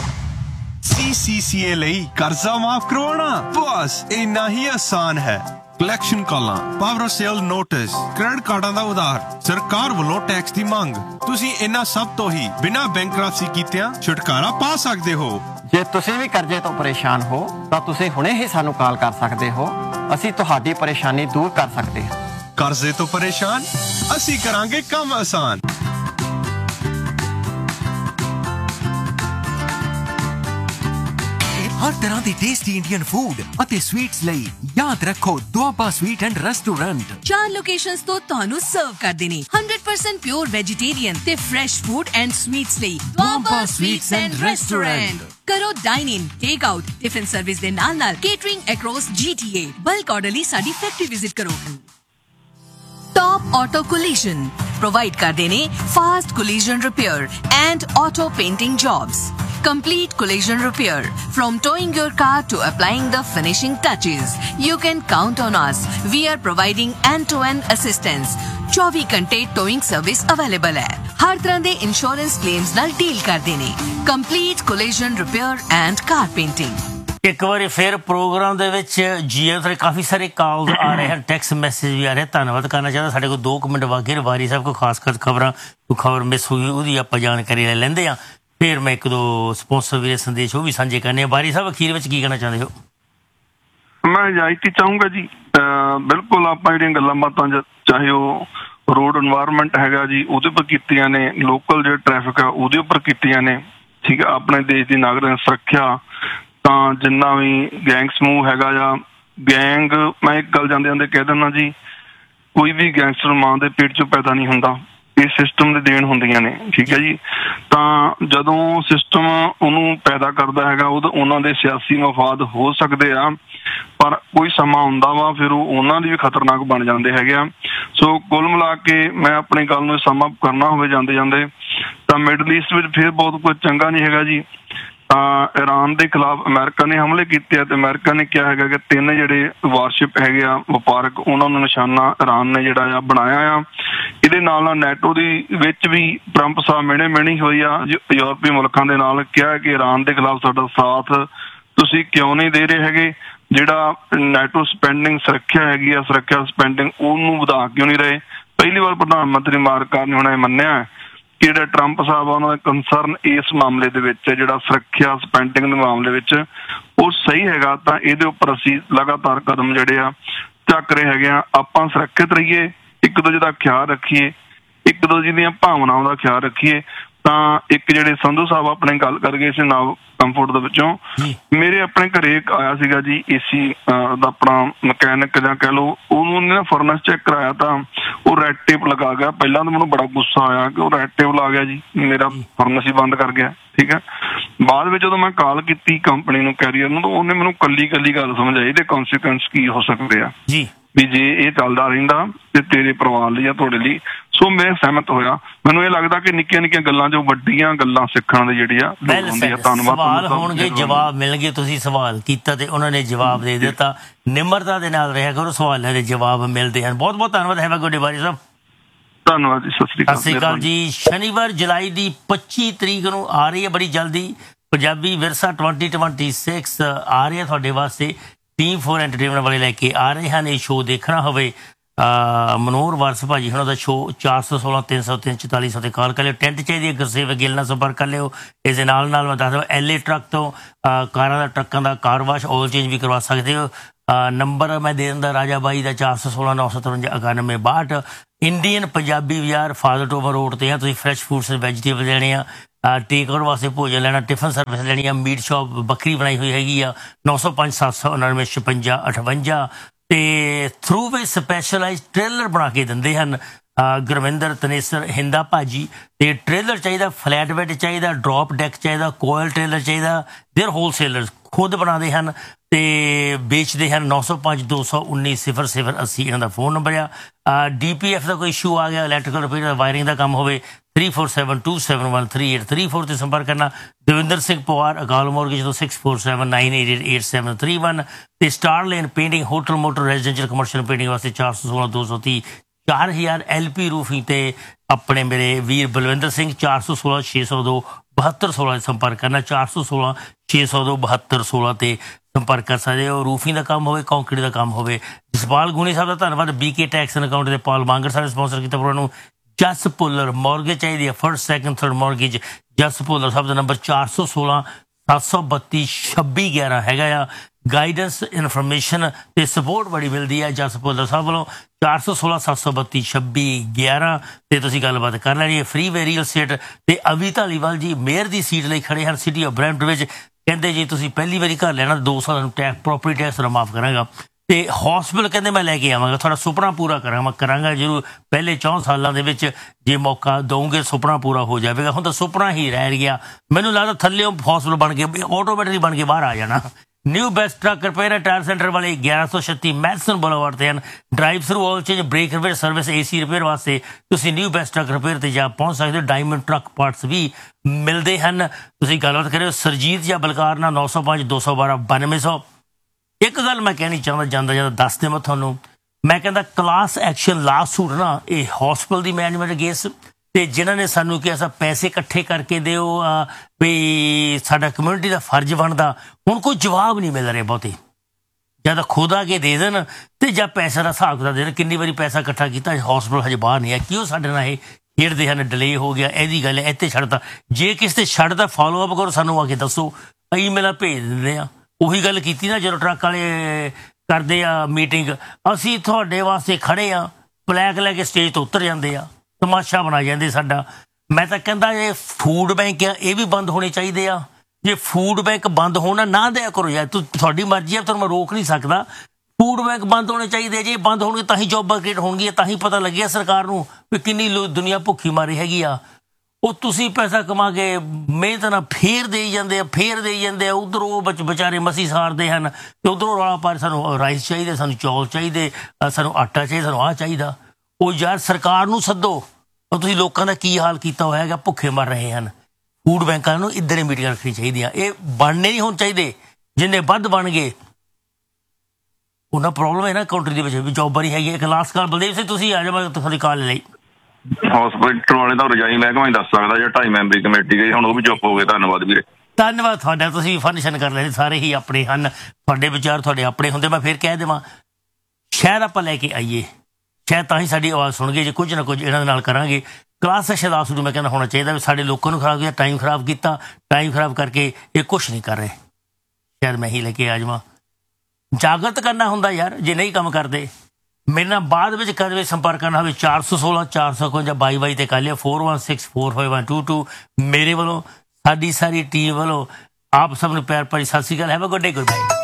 Speaker 1: CCCA ਲਈ ਕਰਜ਼ਾ ਮਾਫ ਕਰਵਾਉਣਾ ਬਸ ਇੰਨਾ ਹੀ ਆਸਾਨ ਹੈ।
Speaker 16: ਕਲੈਕਸ਼ਨ ਕਾਲਾਂ, ਪਾਵਰ ਸੇਲ ਨੋਟਿਸ, ਕ੍ਰੈਡਿਟ ਕਾਰਡਾਂ ਦਾ ਉਧਾਰ, ਸਰਕਾਰ ਵੱਲੋਂ ਟੈਕਸ ਦੀ ਮੰਗ। ਤੁਸੀਂ ਇਹਨਾਂ ਸਭ ਤੋਂ ਹੀ ਬਿਨਾਂ ਬੈਂਕਰਪਸੀ ਕੀਤਿਆਂ ਛੁਟਕਾਰਾ ਪਾ ਸਕਦੇ ਹੋ।
Speaker 17: ਜੇ ਤੁਸੀਂ ਵੀ ਕਰਜ਼ੇ ਤੋਂ ਪਰੇਸ਼ਾਨ ਹੋ ਤਾਂ ਤੁਸੀਂ ਹੁਣੇ ਹੀ ਸਾਨੂੰ ਕਾਲ ਕਰ ਸਕਦੇ ਹੋ। ਅਸੀਂ ਤੁਹਾਡੀ ਪਰੇਸ਼ਾਨੀ ਦੂਰ ਕਰ ਸਕਦੇ ਹਾਂ।
Speaker 16: ਕਰਜ਼ੇ ਤੋਂ ਪਰੇਸ਼ਾਨ, ਅਸੀਂ ਕਰਾਂਗੇ ਕੰਮ ਆਸਾਨ।
Speaker 7: हर तरह की टेस्टी इंडियन फूड ਅਤੇ स्वीट्स ਲਈ याद रखो Doaba sweet and restaurant.
Speaker 8: 4 locations ਤੋਂ ਤੁਹਾਨੂੰ ਸਰਵ ਕਰਦੇ ਨੇ 100% ਪਿਓਰ ਵੈਜੀਟੇਰੀਅਨ ਤੇ ਫਰੈਸ਼ ਫੂਡ ਐਂਡ ਸਵੀਟਸ ਲਈ ਦੁਆਬਾ ਸਵੀਟਸ ਐਂਡ ਰੈਸਟੋਰੈਂਟ। ਕਰੋ ਡਾਈਨ ਇਨ, ਟੇਕ ਆਊਟ, ਟਿਫਿਨ ਸਰਵਿਸ ਦੇ ਨਾਲ ਕੇਟਰਿੰਗ ਅਕ੍ਰੋਸ GTA। ਬਲਕ ਆਰਡਰ ਲਈ ਸਾਡੀ ਫੈਕਟਰੀ ਵਿਜ਼ਿਟ ਕਰੋ। ਟੌਪ ਆਟੋ ਕੋਲੀਜਨ ਪ੍ਰੋਵਾਈਡ ਕਰਦੇ ਨੇ fast collision repair and auto painting jobs. Complete collision repair. From towing your car to applying the finishing touches, you can count on us. We are providing end-to-end assistance. 24 ਘੰਟੇ towing service available ਹੈ। ਹਰ ਤਰ੍ਹਾਂ ਦੇ insurance claims ਨਾਲ deal ਕਰਦੇ ਨੇ। Complete collision repair and car painting.
Speaker 9: ਇੱਕ ਵਾਰੀ ਫਿਰ ਪ੍ਰੋਗਰਾਮ ਦੇ ਵਿੱਚ ਜੀ ਐਸ ਕਾਫੀ ਸਾਰੇ ਕਾਲਸ ਆ ਰਹੇ ਹਨ, ਟੈਕਸਟ ਮੈਸੇਜ ਵੀ ਆ ਰਹੇ। ਧੰਨਵਾਦ ਕਰਨਾ ਚਾਹੁੰਦਾ ਸਾਡੇ ਕੋਲ 2 ਮਿੰਟ ਬਾਕੀ ਨੇ। ਵਾਰੀ ਸਾਹਿਬ ਕੋਈ ਖਾਸ ਖਬਰਾਂ, ਕੋਈ ਖਬਰ ਮਿਸ ਹੋਈ ਉਹਦੀ ਆਪਾਂ ਜਾਣਕਾਰੀ ਲੈ ਲੈਂਦੇ ਹਾਂ। ਫਿਰ ਮੈਂ 1-2 ਸਪਾਂਸਰ ਵੀਰੇ ਸੰਦੇਸ਼ ਉਹ ਵੀ ਸਾਂਝੇ ਕਰਨੇ ਆ। ਬਾਰੀ ਸਾਹਿਬ ਅਖੀਰ ਵਿੱਚ ਕੀ ਕਹਿਣਾ ਚਾਹੁੰਦੇ ਹੋ?
Speaker 10: ਮੈਂ ਇਜਾਜ਼ਤ ਚਾਹੂੰਗਾ ਜੀ, ਬਿਲਕੁਲ ਆਪਾਂ ਜਿਹੜੀਆਂ ਗੱਲਾਂ ਬਾਤਾਂ ਚਾਹੇ ਉਹ ਰੋਡ এনवायरमेंट ਹੈਗਾ ਜੀ ਉਹਦੇ ਉੱਪਰ ਕੀਤੀਆਂ ਨੇ, ਲੋਕਲ ਜਿਹੜਾ ਟ੍ਰੈਫਿਕ ਆ ਉਹਦੇ ਉੱਪਰ ਕੀਤੀਆਂ ਨੇ, ਠੀਕ ਹੈ। ਆਪਣੇ ਦੇਸ਼ ਦੀ ਨਾਗਰਿਕ ਸੁਰੱਖਿਆ, ਤਾਂ ਜਿੰਨਾ ਵੀ ਗੈਂਗ ਸਮੂਹ ਹੈਗਾ ਜਾਂ ਗੈਂਗ, ਮੈਂ ਇੱਕ ਗੱਲ ਜਾਂਦੇ ਜਾਂਦੇ ਕਹਿ ਦਿੰਦਾ ਜੀ, ਕੋਈ ਵੀ ਗੈਂਗਸਟਰ ਮਾਂ ਦੇ ਪੇਟ 'ਚੋਂ ਪੈਦਾ ਨਹੀਂ ਹੁੰਦਾ, ਇਹ ਸਿਸਟਮ ਦੇ ਦੇਣ ਹੁੰਦੀਆਂ ਨੇ, ਠੀਕ ਹੈ ਜੀ। ਤਾਂ ਜਦੋਂ ਸਿਸਟਮ ਉਹਨੂੰ ਪੈਦਾ ਕਰਦਾ ਹੈਗਾ ਉਹਨਾਂ ਦੇ ਸਿਆਸੀ ਮਫਾਦ ਹੋ ਸਕਦੇ ਆ, ਪਰ ਕੋਈ ਸਮਾਂ ਆਉਂਦਾ ਵਾ ਫਿਰ ਉਹ ਉਹਨਾਂ ਲਈ ਵੀ ਖਤਰਨਾਕ ਬਣ ਜਾਂਦੇ ਹੈਗੇ ਆ। ਸੋ ਕੁੱਲ ਮਿਲਾ ਕੇ ਮੈਂ ਆਪਣੀ ਗੱਲ ਨੂੰ ਸਮ ਅਪ ਕਰਨਾ ਹੋਵੇ ਜਾਂਦੇ ਜਾਂਦੇ ਤਾਂ ਮਿਡਲ ਈਸਟ ਵਿੱਚ ਫਿਰ ਬਹੁਤ ਕੁਝ ਚੰਗਾ ਨਹੀਂ ਹੈਗਾ ਜੀ। ਈਰਾਨ ਦੇ ਖਿਲਾਫ ਅਮਰੀਕਾ ਨੇ ਹਮਲੇ ਕੀਤੇ ਆ ਤੇ ਅਮਰੀਕਾ ਨੇ ਕਿਹਾ ਹੈਗਾ ਕਿ 3 ਜਿਹੜੇ ਵਾਰਸ਼ਿਪ ਹੈਗੇ ਆ ਵਪਾਰਕ, ਉਹਨਾਂ ਨੂੰ ਨਿਸ਼ਾਨਾ ਈਰਾਨ ਨੇ ਜਿਹੜਾ ਆ ਬਣਾਇਆ ਆ। ਇਹਦੇ ਨਾਲ ਨੈਟੋ ਦੀ ਵਿੱਚ ਵੀ ਟਰੰਪ ਸਾਹਿਬ ਮਿਹਣੀ ਹੋਈ ਆ ਯੂਰਪੀ ਮੁਲਕਾਂ ਦੇ ਨਾਲ, ਕਿਹਾ ਕਿ ਈਰਾਨ ਦੇ ਖਿਲਾਫ ਸਾਡਾ ਸਾਥ ਤੁਸੀਂ ਕਿਉਂ ਨਹੀਂ ਦੇ ਰਹੇ ਹੈਗੇ, ਜਿਹੜਾ ਨੈਟੋ ਸਪੈਂਡਿੰਗ ਸੁਰੱਖਿਆ ਹੈਗੀ ਆ, ਸੁਰੱਖਿਆ ਸਪੈਂਡਿੰਗ ਉਹਨੂੰ ਵਧਾ ਕਿਉਂ ਨਹੀਂ ਰਹੇ। ਪਹਿਲੀ ਵਾਰ ਪ੍ਰਧਾਨ ਮੰਤਰੀ ਮਾਰਕਾ ਨੇ ਹੁਣ ਇਹ ਮੰਨਿਆ ਕਿ ਜਿਹੜਾ ਟਰੰਪ ਸਾਹਿਬ ਆ ਉਹਨਾਂ ਦਾ ਕੰਸਰਨ ਇਸ ਮਾਮਲੇ ਦੇ ਵਿੱਚ ਜਿਹੜਾ ਸੁਰੱਖਿਆ ਸਪੈਂਡਿੰਗ ਦੇ ਮਾਮਲੇ ਵਿੱਚ ਉਹ ਸਹੀ ਹੈਗਾ। ਤਾਂ ਇਹਦੇ ਉੱਪਰ ਅਸੀਂ ਲਗਾਤਾਰ ਕਦਮ ਜਿਹੜੇ ਆ ਚੱਕ ਰਹੇ ਹੈਗੇ ਆ। ਆਪਾਂ ਸੁਰੱਖਿਅਤ ਰਹੀਏ, ਇੱਕ ਦੂਜੇ ਦਾ ਖਿਆਲ ਰੱਖੀਏ, ਇੱਕ ਦੂਜੇ ਦੀਆਂ ਭਾਵਨਾਵਾਂ ਦਾ ਖਿਆਲ ਰੱਖੀਏ। ਤਾਂ ਇੱਕ ਜਿਹੜੇ ਸੰਧੂ ਸਾਹਿਬ ਆਪਣੇ ਗੱਲ ਕਰ ਗਏ ਸੀ ਨਾਵ ਕੰਫਰਟ ਦੇ ਵਿੱਚੋਂ, ਮੇਰੇ ਆਪਣੇ ਘਰੇ ਇੱਕ ਆਇਆ ਸੀਗਾ ਜੀ AC ਦਾ ਆਪਣਾ ਮਕੈਨਿਕ ਜਾਂ ਕਹਿ ਲਓ, ਉਹਨੂੰ ਨਾ ਫਰਨਸ ਚੈੱਕ ਕਰਾਇਆ ਤਾਂ ਉਹ ਰੈਡ ਟੇਪ ਲਗਾ ਗਿਆ। ਪਹਿਲਾਂ ਤਾਂ ਮੈਨੂੰ ਬੜਾ ਗੁੱਸਾ ਆਇਆ ਕਿ ਉਹ ਰੈਡ ਟੇਪ ਲਾ ਗਿਆ ਜੀ, ਮੇਰਾ ਫਰਨਸ ਹੀ ਬੰਦ ਕਰ ਗਿਆ, ਠੀਕ ਹੈ। ਬਾਅਦ ਵਿੱਚ ਜਦੋਂ ਮੈਂ ਕਾਲ ਕੀਤੀ ਕੰਪਨੀ ਨੂੰ, ਕੈਰੀਅਰ ਨੂੰ, ਤਾਂ ਉਹਨੇ ਮੈਨੂੰ ਕੱਲੀ ਗੱਲ ਸਮਝਾਈ ਇਹਦੇ ਕੌਨਸੀਕੁਐਂਸ ਕੀ ਹੋ ਸਕਦੇ ਆ ਵੀ ਜੇ ਇਹ ਚੱਲਦਾ ਰਹਿੰਦਾ ਤੇ ਤੇਰੇ ਪਰਿਵਾਰ ਲਈ ਜਾਂ ਤੁਹਾਡੇ ਲਈ। ਸੋ ਮੈਂ ਸਹਿਮਤ ਹੋਇਆ। ਮੈਨੂੰ ਇਹ ਲੱਗਦਾ ਕਿ ਨਿੱਕੀਆਂ ਨਿੱਕੀਆਂ ਗੱਲਾਂ ਜੋ ਵੱਡੀਆਂ ਗੱਲਾਂ ਸਿੱਖਣ ਦੀ ਜਿਹੜੀ ਆ ਹੁੰਦੀ ਆ। ਧੰਨਵਾਦ।
Speaker 9: ਸਵਾਲ ਹੋਣਗੇ, ਜਵਾਬ ਮਿਲਣਗੇ। ਤੁਸੀਂ ਸਵਾਲ ਕੀਤਾ ਤੇ ਉਹਨਾਂ ਨੇ ਜਵਾਬ ਦੇ ਦਿੱਤਾ। ਨਿਮਰਤਾ ਦੇ ਨਾਲ ਰਿਹਾ ਕਰੋ, ਸਵਾਲਾਂ ਦੇ ਜਵਾਬ ਮਿਲਦੇ ਹਨ। ਬਹੁਤ ਬਹੁਤ ਧੰਨਵਾਦ। ਹੈਵ ਅ ਗੁੱਡ ਡੇ ਬਾਰੀ ਸਾਹਿਬ।
Speaker 10: ਧੰਨਵਾਦ ਜੀ, ਸਤਿ
Speaker 9: ਸ੍ਰੀ ਅਕਾਲ ਜੀ। ਸ਼ਨੀਵਾਰ ਜੁਲਾਈ ਦੀ 25 ਤਰੀਕ ਨੂੰ ਆ ਰਹੀ ਹੈ ਬੜੀ ਜਲਦੀ ਪੰਜਾਬੀ ਵਿਰਸਾ 2026 ਆ ਰਹੀ ਹੈ ਤੁਹਾਡੇ ਵਾਸਤੇ। ਟੀਮ 4 ਐਂਟਰਟੇਨਮੈਂਟ ਵਾਲੇ ਲੈ ਕੇ ਆ ਰਹੇ ਹਨ। ਇਹ ਸ਼ੋਅ ਦੇਖਣਾ ਹੋਵੇ ਮਨੋਹਰ ਵਾਰਸ ਭਾਜੀ ਉਹਨਾਂ ਦਾ ਸ਼ੋਅ 416 303 4400 ਤੇ ਕਾਲ ਕਰ ਲਿਓ। ਟੈਂਟ ਚਾਹੀਦੀ ਹੈ ਗੁਰਸੇਵਕ ਗਿੱਲ ਨਾਲ ਸੰਪਰਕ ਕਰ ਲਿਓ। ਇਸ ਦੇ ਨਾਲ ਮੈਂ ਦੱਸ ਦਵਾਂ LA ਟਰੱਕ ਤੋਂ ਕਾਰਾਂ ਦਾ, ਟਰੱਕਾਂ ਦਾ ਕਾਰ ਵਾਸ਼, ਆਇਲ ਚੇਂਜ ਵੀ ਕਰਵਾ ਸਕਦੇ ਹੋ। ਨੰਬਰ ਮੈਂ ਦੇ ਦਿੰਦਾ ਰਾਜਾ ਬਾਈ ਦਾ 416 953 9162। ਇੰਡੀਅਨ ਪੰਜਾਬੀ ਬਾਜ਼ਾਰ ਫਾਦਰ ਟੋਵਰ ਰੋਡ ਤੇ ਆ। ਤੁਸੀਂ ਫਰੈਸ਼ ਫੂਡਸ ਵੈਜੀਟੇਬਲ ਲੈਣੇ ਆ, ਟੇਕ ਆਊਟ ਵਾਸਤੇ ਭੋਜਨ ਲੈਣਾ, ਟਿਫਨ ਸਰਵਿਸ ਲੈਣੀ ਆ, ਮੀਟ ਸ਼ਾਪ ਵੱਖਰੀ ਬਣਾਈ ਹੋਈ ਹੈਗੀ ਆ 905 799 56 58 ਤੇ ਥਰੂਵੇ ਸਪੈਸ਼ਲਾਈਜ਼ ਟ੍ਰੇਲਰ ਬਣਾ ਕੇ ਦਿੰਦੇ ਹਨ ਗੁਰਵਿੰਦਰ ਤਨੇਸਰ ਹਿੰਦਾ ਭਾਜੀ। ਤੇ ਟ੍ਰੇਲਰ ਚਾਹੀਦਾ, ਫਲੈਟ ਬੈਡ ਚਾਹੀਦਾ, ਡ੍ਰੌਪ ਡੈਕ ਚਾਹੀਦਾ, ਕੋਇਲ ਟ੍ਰੇਲਰ ਚਾਹੀਦਾ, ਦੇਰ ਹੋਲਸੇਲਰ ਖੁਦ ਬਣਾਉਂਦੇ ਹਨ ਤੇ ਵੇਚਦੇ ਹਨ। 905 219 0080 ਇਹਨਾਂ ਦਾ ਫੋਨ ਨੰਬਰ ਆ। DPF ਦਾ ਕੋਈ ਇਸ਼ੂ ਆ ਗਿਆ, ਇਲੈਕਟ੍ਰੀਕਲ ਰਿਪੇਅਰ ਦਾ, ਵਾਇਰਿੰਗ ਦਾ ਕੰਮ ਹੋਵੇ 3472713834 ਤੇ ਸੰਪਰਕ ਕਰਨਾ। ਦਵਿੰਦਰ ਸਿੰਘ ਪਵਾਰ ਅਕਾਲ ਮੋਰਗੇਜ ਤੋਂ 6479888731 ਤੇ star lane painting hotel motor residential commercial painting ਵਾਸਤੇ 416 230 4000 LP ਰੂਫਿੰਗ ਤੇ ਆਪਣੇ ਮੇਰੇ ਵੀਰ ਬਲਵਿੰਦਰ ਸਿੰਘ 416 602 7216 'ਤੇ ਸੰਪਰਕ ਕਰਨਾ। 416 602 7216 'ਤੇ ਸੰਪਰਕ ਕਰ ਸਕਦੇ ਹੋ। ਰੂਫਿੰਗ ਦਾ ਕੰਮ ਹੋਵੇ, ਕੰਕਰੀਟ ਦਾ ਕੰਮ ਹੋਵੇ। ਜਸਪਾਲ ਗੁਣੀ ਸਾਹਿਬ ਦਾ ਧੰਨਵਾਦ। BK ਟੈਕਸ ਐਂਡ ਅਕਾਊਂਟ ਦੇ ਪਾਲ ਮਾਂਗਰ ਸਾਡੇ ਸਪਾਂਸਰ ਕੀਤਾ ਪ੍ਰੋਗਰਾਮ ਨੂੰ। ਜਸ ਭੁੱਲਰ ਮੌਰਗੇਜ ਚਾਹੀਦੀ ਹੈ, ਫਸਟ ਸੈਕਿੰਡ ਥਰਡ ਮੌਰਗੇਜ। ਜਸ ਭੁੱਲਰ ਸਾਹਿਬ ਦਾ ਨੰਬਰ 416 732 2611 ਹੈਗਾ ਆ। ਗਾਈਡੈਂਸ ਇਨਫੋਰਮੇਸ਼ਨ ਤੇ ਸਪੋਰਟ ਬੜੀ ਮਿਲਦੀ ਹੈ ਜਸ ਭੁੱਲਰ ਸਾਹਿਬ ਵੱਲੋਂ। 416 732 2611 ਤੇ ਤੁਸੀਂ ਗੱਲਬਾਤ ਕਰ ਲੈਣੀ ਹੈ। ਫ੍ਰੀ ਵੇ ਰੀਅਲ ਸਟੇਟ ਤੇ ਅਵੀ ਧਾਲੀਵਾਲ ਜੀ ਮੇਅਰ ਦੀ ਸੀਟ ਲਈ ਖੜੇ ਹਨ ਸਿਟੀ ਆਫ ਬਰੈਂਪਟਨ ਵਿੱਚ। ਕਹਿੰਦੇ ਜੀ ਤੁਸੀਂ ਪਹਿਲੀ ਵਾਰੀ ਘਰ ਲੈਣਾ 2 ਸਾਲਾਂ ਨੂੰ ਪ੍ਰੋਪਰਟੀ ਟੈਕਸ ਦਾ ਮਾਫ ਕਰਾਂਗਾ ਤੇ ਹੌਸਪਿਟਲ ਕਹਿੰਦੇ ਮੈਂ ਲੈ ਕੇ ਆਵਾਂਗਾ, ਤੁਹਾਡਾ ਸੁਪਨਾ ਪੂਰਾ ਕਰਾਂਗਾ ਜ਼ਰੂਰ। ਪਹਿਲੇ 4 ਸਾਲਾਂ ਦੇ ਵਿੱਚ ਜੇ ਮੌਕਾ ਦਊਂਗੇ ਸੁਪਨਾ ਪੂਰਾ ਹੋ ਜਾਵੇਗਾ। ਹੁਣ ਤਾਂ ਸੁਪਨਾ ਹੀ ਰਹਿ ਗਿਆ। ਮੈਨੂੰ ਲੱਗਦਾ ਥੱਲਿਓਂ ਹੌਸਪਿਟਲ ਬਣ ਕੇ ਆਟੋਮੈਟਿਕਲੀ ਬਣ ਕੇ ਬਾਹਰ ਆ ਜਾਣਾ। New best truck repair tyre centre ਵਾਲੇ 1136 ਮੈਡਸਨ ਬੁਲੇਵਾਰਡ ਤੇ ਹਨ। Drive through oil change, break repair service, AC repair ਵਾਸਤੇ ਤੁਸੀਂ ਨਿਊ ਬੈਸਟ ਟਰੱਕ ਰਿਪੇਅਰ ਤੇ ਜਾ ਪਹੁੰਚ ਸਕਦੇ ਹੋ। ਡਾਇਮੰਡ ਟਰੱਕ ਪਾਰਟਸ ਵੀ ਮਿਲਦੇ ਹਨ। ਤੁਸੀਂ ਗੱਲਬਾਤ ਕਰਿਓ ਸਰਜੀਤ ਜਾਂ ਬਲਕਾਰ ਨਾਲ 905 212 9200। ਇੱਕ ਗੱਲ ਮੈਂ ਕਹਿਣੀ ਚਾਹੁੰਦਾ ਜਾਂਦਾ ਦੱਸ ਦੇ ਮੈਂ ਤੁਹਾਨੂੰ, ਮੈਂ ਕਹਿੰਦਾ ਕਲਾਸ ਐਕਸ਼ਨ ਲਾ ਸੂਟ ਨਾ ਇਹ ਹੌਸਪਿਟਲ ਦੀ ਮੈਨੇਜਮੈਂਟ ਅਗੇਂਸਟ ਤੇ ਜਿਨ੍ਹਾਂ ਨੇ ਸਾਨੂੰ ਕਿਹਾ ਸਾ ਪੈਸੇ ਇਕੱਠੇ ਕਰਕੇ ਦਿਓ ਵੀ ਸਾਡਾ ਕਮਿਊਨਿਟੀ ਦਾ ਫਰਜ਼ ਬਣਦਾ, ਹੁਣ ਕੋਈ ਜਵਾਬ ਨਹੀਂ ਮਿਲ ਰਿਹਾ ਬਹੁਤੇ। ਜਾਂ ਖੁਦ ਆ ਕੇ ਦੇ ਦੇਣ ਤੇ ਜਾਂ ਪੈਸੇ ਦਾ ਹਿਸਾਬ ਕਿਤਾਬ ਦੇ ਦੇਣ। ਕਿੰਨੀ ਵਾਰੀ ਪੈਸਾ ਇਕੱਠਾ ਕੀਤਾ, ਹੌਸਪਿਟਲ ਹਜੇ ਬਾਹਰ ਨਹੀਂ ਹੈ। ਕਿਉਂ ਸਾਡੇ ਨਾਲ ਇਹ ਖੇਡਦੇ ਹਨ, ਡਿਲੇ ਹੋ ਗਿਆ ਇਹਦੀ ਗੱਲ ਹੈ, ਇੱਥੇ ਛੱਡਤਾ। ਜੇ ਕਿਸੇ ਤੇ ਛੱਡਦਾ ਫਾਲੋ ਅਪ ਕਰੋ, ਸਾਨੂੰ ਆ ਕੇ ਦੱਸੋ, ਈਮੇਲਾਂ ਭੇਜ ਦਿੰਦੇ ਆ। ਉਹੀ ਗੱਲ ਕੀਤੀ ਨਾ ਜਦੋਂ ਟਰੱਕ ਵਾਲੇ ਕਰਦੇ ਆ ਮੀਟਿੰਗ, ਅਸੀਂ ਤੁਹਾਡੇ ਵਾਸਤੇ ਖੜੇ ਆ, ਫਲੈਗ ਲੈ ਕੇ ਸਟੇਜ ਤੋਂ ਉਤਰ ਜਾਂਦੇ ਆ, ਤਮਾਸ਼ਾ ਬਣਾ ਜਾਂਦੇ ਸਾਡਾ। ਮੈਂ ਤਾਂ ਕਹਿੰਦਾ ਇਹ ਫੂਡ ਬੈਂਕ ਆ ਇਹ ਵੀ ਬੰਦ ਹੋਣੇ ਚਾਹੀਦੇ ਆ। ਜੇ ਫੂਡ ਬੈਂਕ ਬੰਦ ਹੋਣਾ ਨਾ ਦਿਆ ਕਰੋ ਯਾਰ, ਤੁਹਾਡੀ ਮਰਜ਼ੀ ਆ, ਤੁਹਾਨੂੰ ਮੈਂ ਰੋਕ ਨਹੀਂ ਸਕਦਾ। ਫੂਡ ਬੈਂਕ ਬੰਦ ਹੋਣੇ ਚਾਹੀਦੇ। ਜੇ ਬੰਦ ਹੋਣਗੇ ਤਾਂ ਹੀ ਜੋਬਾਂ ਕ੍ਰੀਏਟ ਹੋਣਗੀਆਂ, ਤਾਂ ਹੀ ਪਤਾ ਲੱਗਿਆ ਸਰਕਾਰ ਨੂੰ ਵੀ ਕਿੰਨੀ ਦੁਨੀਆ ਭੁੱਖੀ ਮਾਰੀ ਹੈਗੀ ਆ। ਉਹ ਤੁਸੀਂ ਪੈਸਾ ਕਮਾ ਕੇ ਮਿਹਨਤ ਨਾਲ ਫੇਰ ਦੇਈ ਜਾਂਦੇ ਆ। ਉੱਧਰੋਂ ਉਹ ਵਿਚਾਰੇ ਮਸੀਂ ਸਾਰਦੇ ਹਨ ਤੇ ਉੱਧਰੋਂ ਰੌਲਾ ਪਾ ਸਾਨੂੰ ਰਾਈਸ ਚਾਹੀਦੇ, ਸਾਨੂੰ ਚੌਲ ਚਾਹੀਦੇ, ਸਾਨੂੰ ਆਟਾ ਚਾਹੀਦਾ, ਸਾਨੂੰ ਆਹ ਚਾਹੀਦਾ। ਉਹ ਯਾਰ ਸਰਕਾਰ ਨੂੰ ਸੱਦੋ। ਉਹ ਤੁਸੀਂ ਲੋਕਾਂ ਦਾ ਕੀ ਹਾਲ ਕੀਤਾ ਹੋਇਆ ਹੈਗਾ, ਭੁੱਖੇ ਮਰ ਰਹੇ ਹਨ। ਫੂਡ ਬੈਂਕਾਂ ਨੂੰ ਇੱਧਰ ਹੀ ਮੀਟਿੰਗਾਂ ਰੱਖਣੀ ਚਾਹੀਦੀਆਂ। ਇਹ ਬਣਨੇ ਨਹੀਂ ਹੋਣੇ ਚਾਹੀਦੇ। ਜਿੰਨੇ ਵੱਧ ਬਣ ਗਏ ਉਹਨਾਂ ਪ੍ਰੋਬਲਮ ਹੈ ਨਾ ਕੰਟਰੀ ਦੇ ਵਿੱਚ ਵੀ ਜੋਬਾਂ ਨਹੀਂ ਹੈਗੀ। ਇੱਕ ਲਾਸਟ ਕਾਲ ਬਲਦੇਵ ਸਿੰਘ ਤੁਸੀਂ ਆ ਜਾਓ, ਮੈਂ ਤੁਹਾਡੀ ਕਾਲ ਲਈ।
Speaker 12: ਹਸਪੀਟਲ ਵਾਲੇ ਤਾਂ ਰਜਾਈ ਮਹਿਕਮਾ ਹੀ ਦੱਸ ਸਕਦਾ ਜਾਂ 2.5 ਮੈਂਬਰੀ ਕਮੇਟੀ ਗਈ, ਹੁਣ ਉਹ ਵੀ ਚੁੱਪ ਹੋ ਗਏ। ਧੰਨਵਾਦ ਵੀਰੇ।
Speaker 9: ਧੰਨਵਾਦ ਤੁਹਾਡਾ, ਤੁਸੀਂ ਫੰਕਸ਼ਨ ਕਰ ਲੈਣੇ, ਸਾਰੇ ਹੀ ਆਪਣੇ ਹਨ। ਤੁਹਾਡੇ ਵਿਚਾਰ ਤੁਹਾਡੇ ਆਪਣੇ ਹੁੰਦੇ। ਮੈਂ ਫਿਰ ਕਹਿ ਦੇਵਾਂ ਸ਼ਾਇਦ ਆਪਾਂ ਲੈ ਕੇ ਆਈਏ, ਸ਼ਾਇਦ ਤਾਂ ਹੀ ਸਾਡੀ ਆਵਾਜ਼ ਸੁਣ ਗਏ। ਜੇ ਕੁਝ ਨਾ ਕੁਝ ਇਹਨਾਂ ਦੇ ਨਾਲ ਕਰਾਂਗੇ। ਕਲਾਸ ਸੈਸ਼ਨ ਦਾ ਸ਼ੁਰੂ ਮੈਂ ਕਹਿੰਦਾ ਹੋਣਾ ਚਾਹੀਦਾ ਵੀ ਸਾਡੇ ਲੋਕਾਂ ਨੂੰ ਖਰਾਬ ਕੀਤਾ, ਟਾਈਮ ਖਰਾਬ ਕਰਕੇ ਇਹ ਕੁਛ ਨਹੀਂ ਕਰ ਰਹੇ। ਸ਼ਾਇਦ ਮੈਂ ਹੀ ਲੈ ਕੇ ਆ ਜਾਵਾਂ। ਜਾਗਰਤ ਕਰਨਾ ਹੁੰਦਾ ਯਾਰ, ਜੇ ਨਹੀਂ ਕੰਮ ਕਰਦੇ। ਮੇਰੇ ਨਾਲ ਬਾਅਦ ਵਿੱਚ ਕਦੇ ਸੰਪਰਕ ਕਰਨਾ ਹੋਵੇ 416 452 22 ਤੇ ਕਰ ਲਿਓ 41645122। ਮੇਰੇ ਵੱਲੋਂ ਸਾਡੀ ਸਾਰੀ ਟੀਮ ਵੱਲੋਂ ਆਪ ਸਭ ਨੂੰ ਪਿਆਰ ਭਰੀ ਸਤਿ ਸ਼੍ਰੀ ਅਕਾਲ। Have a good day, good bye.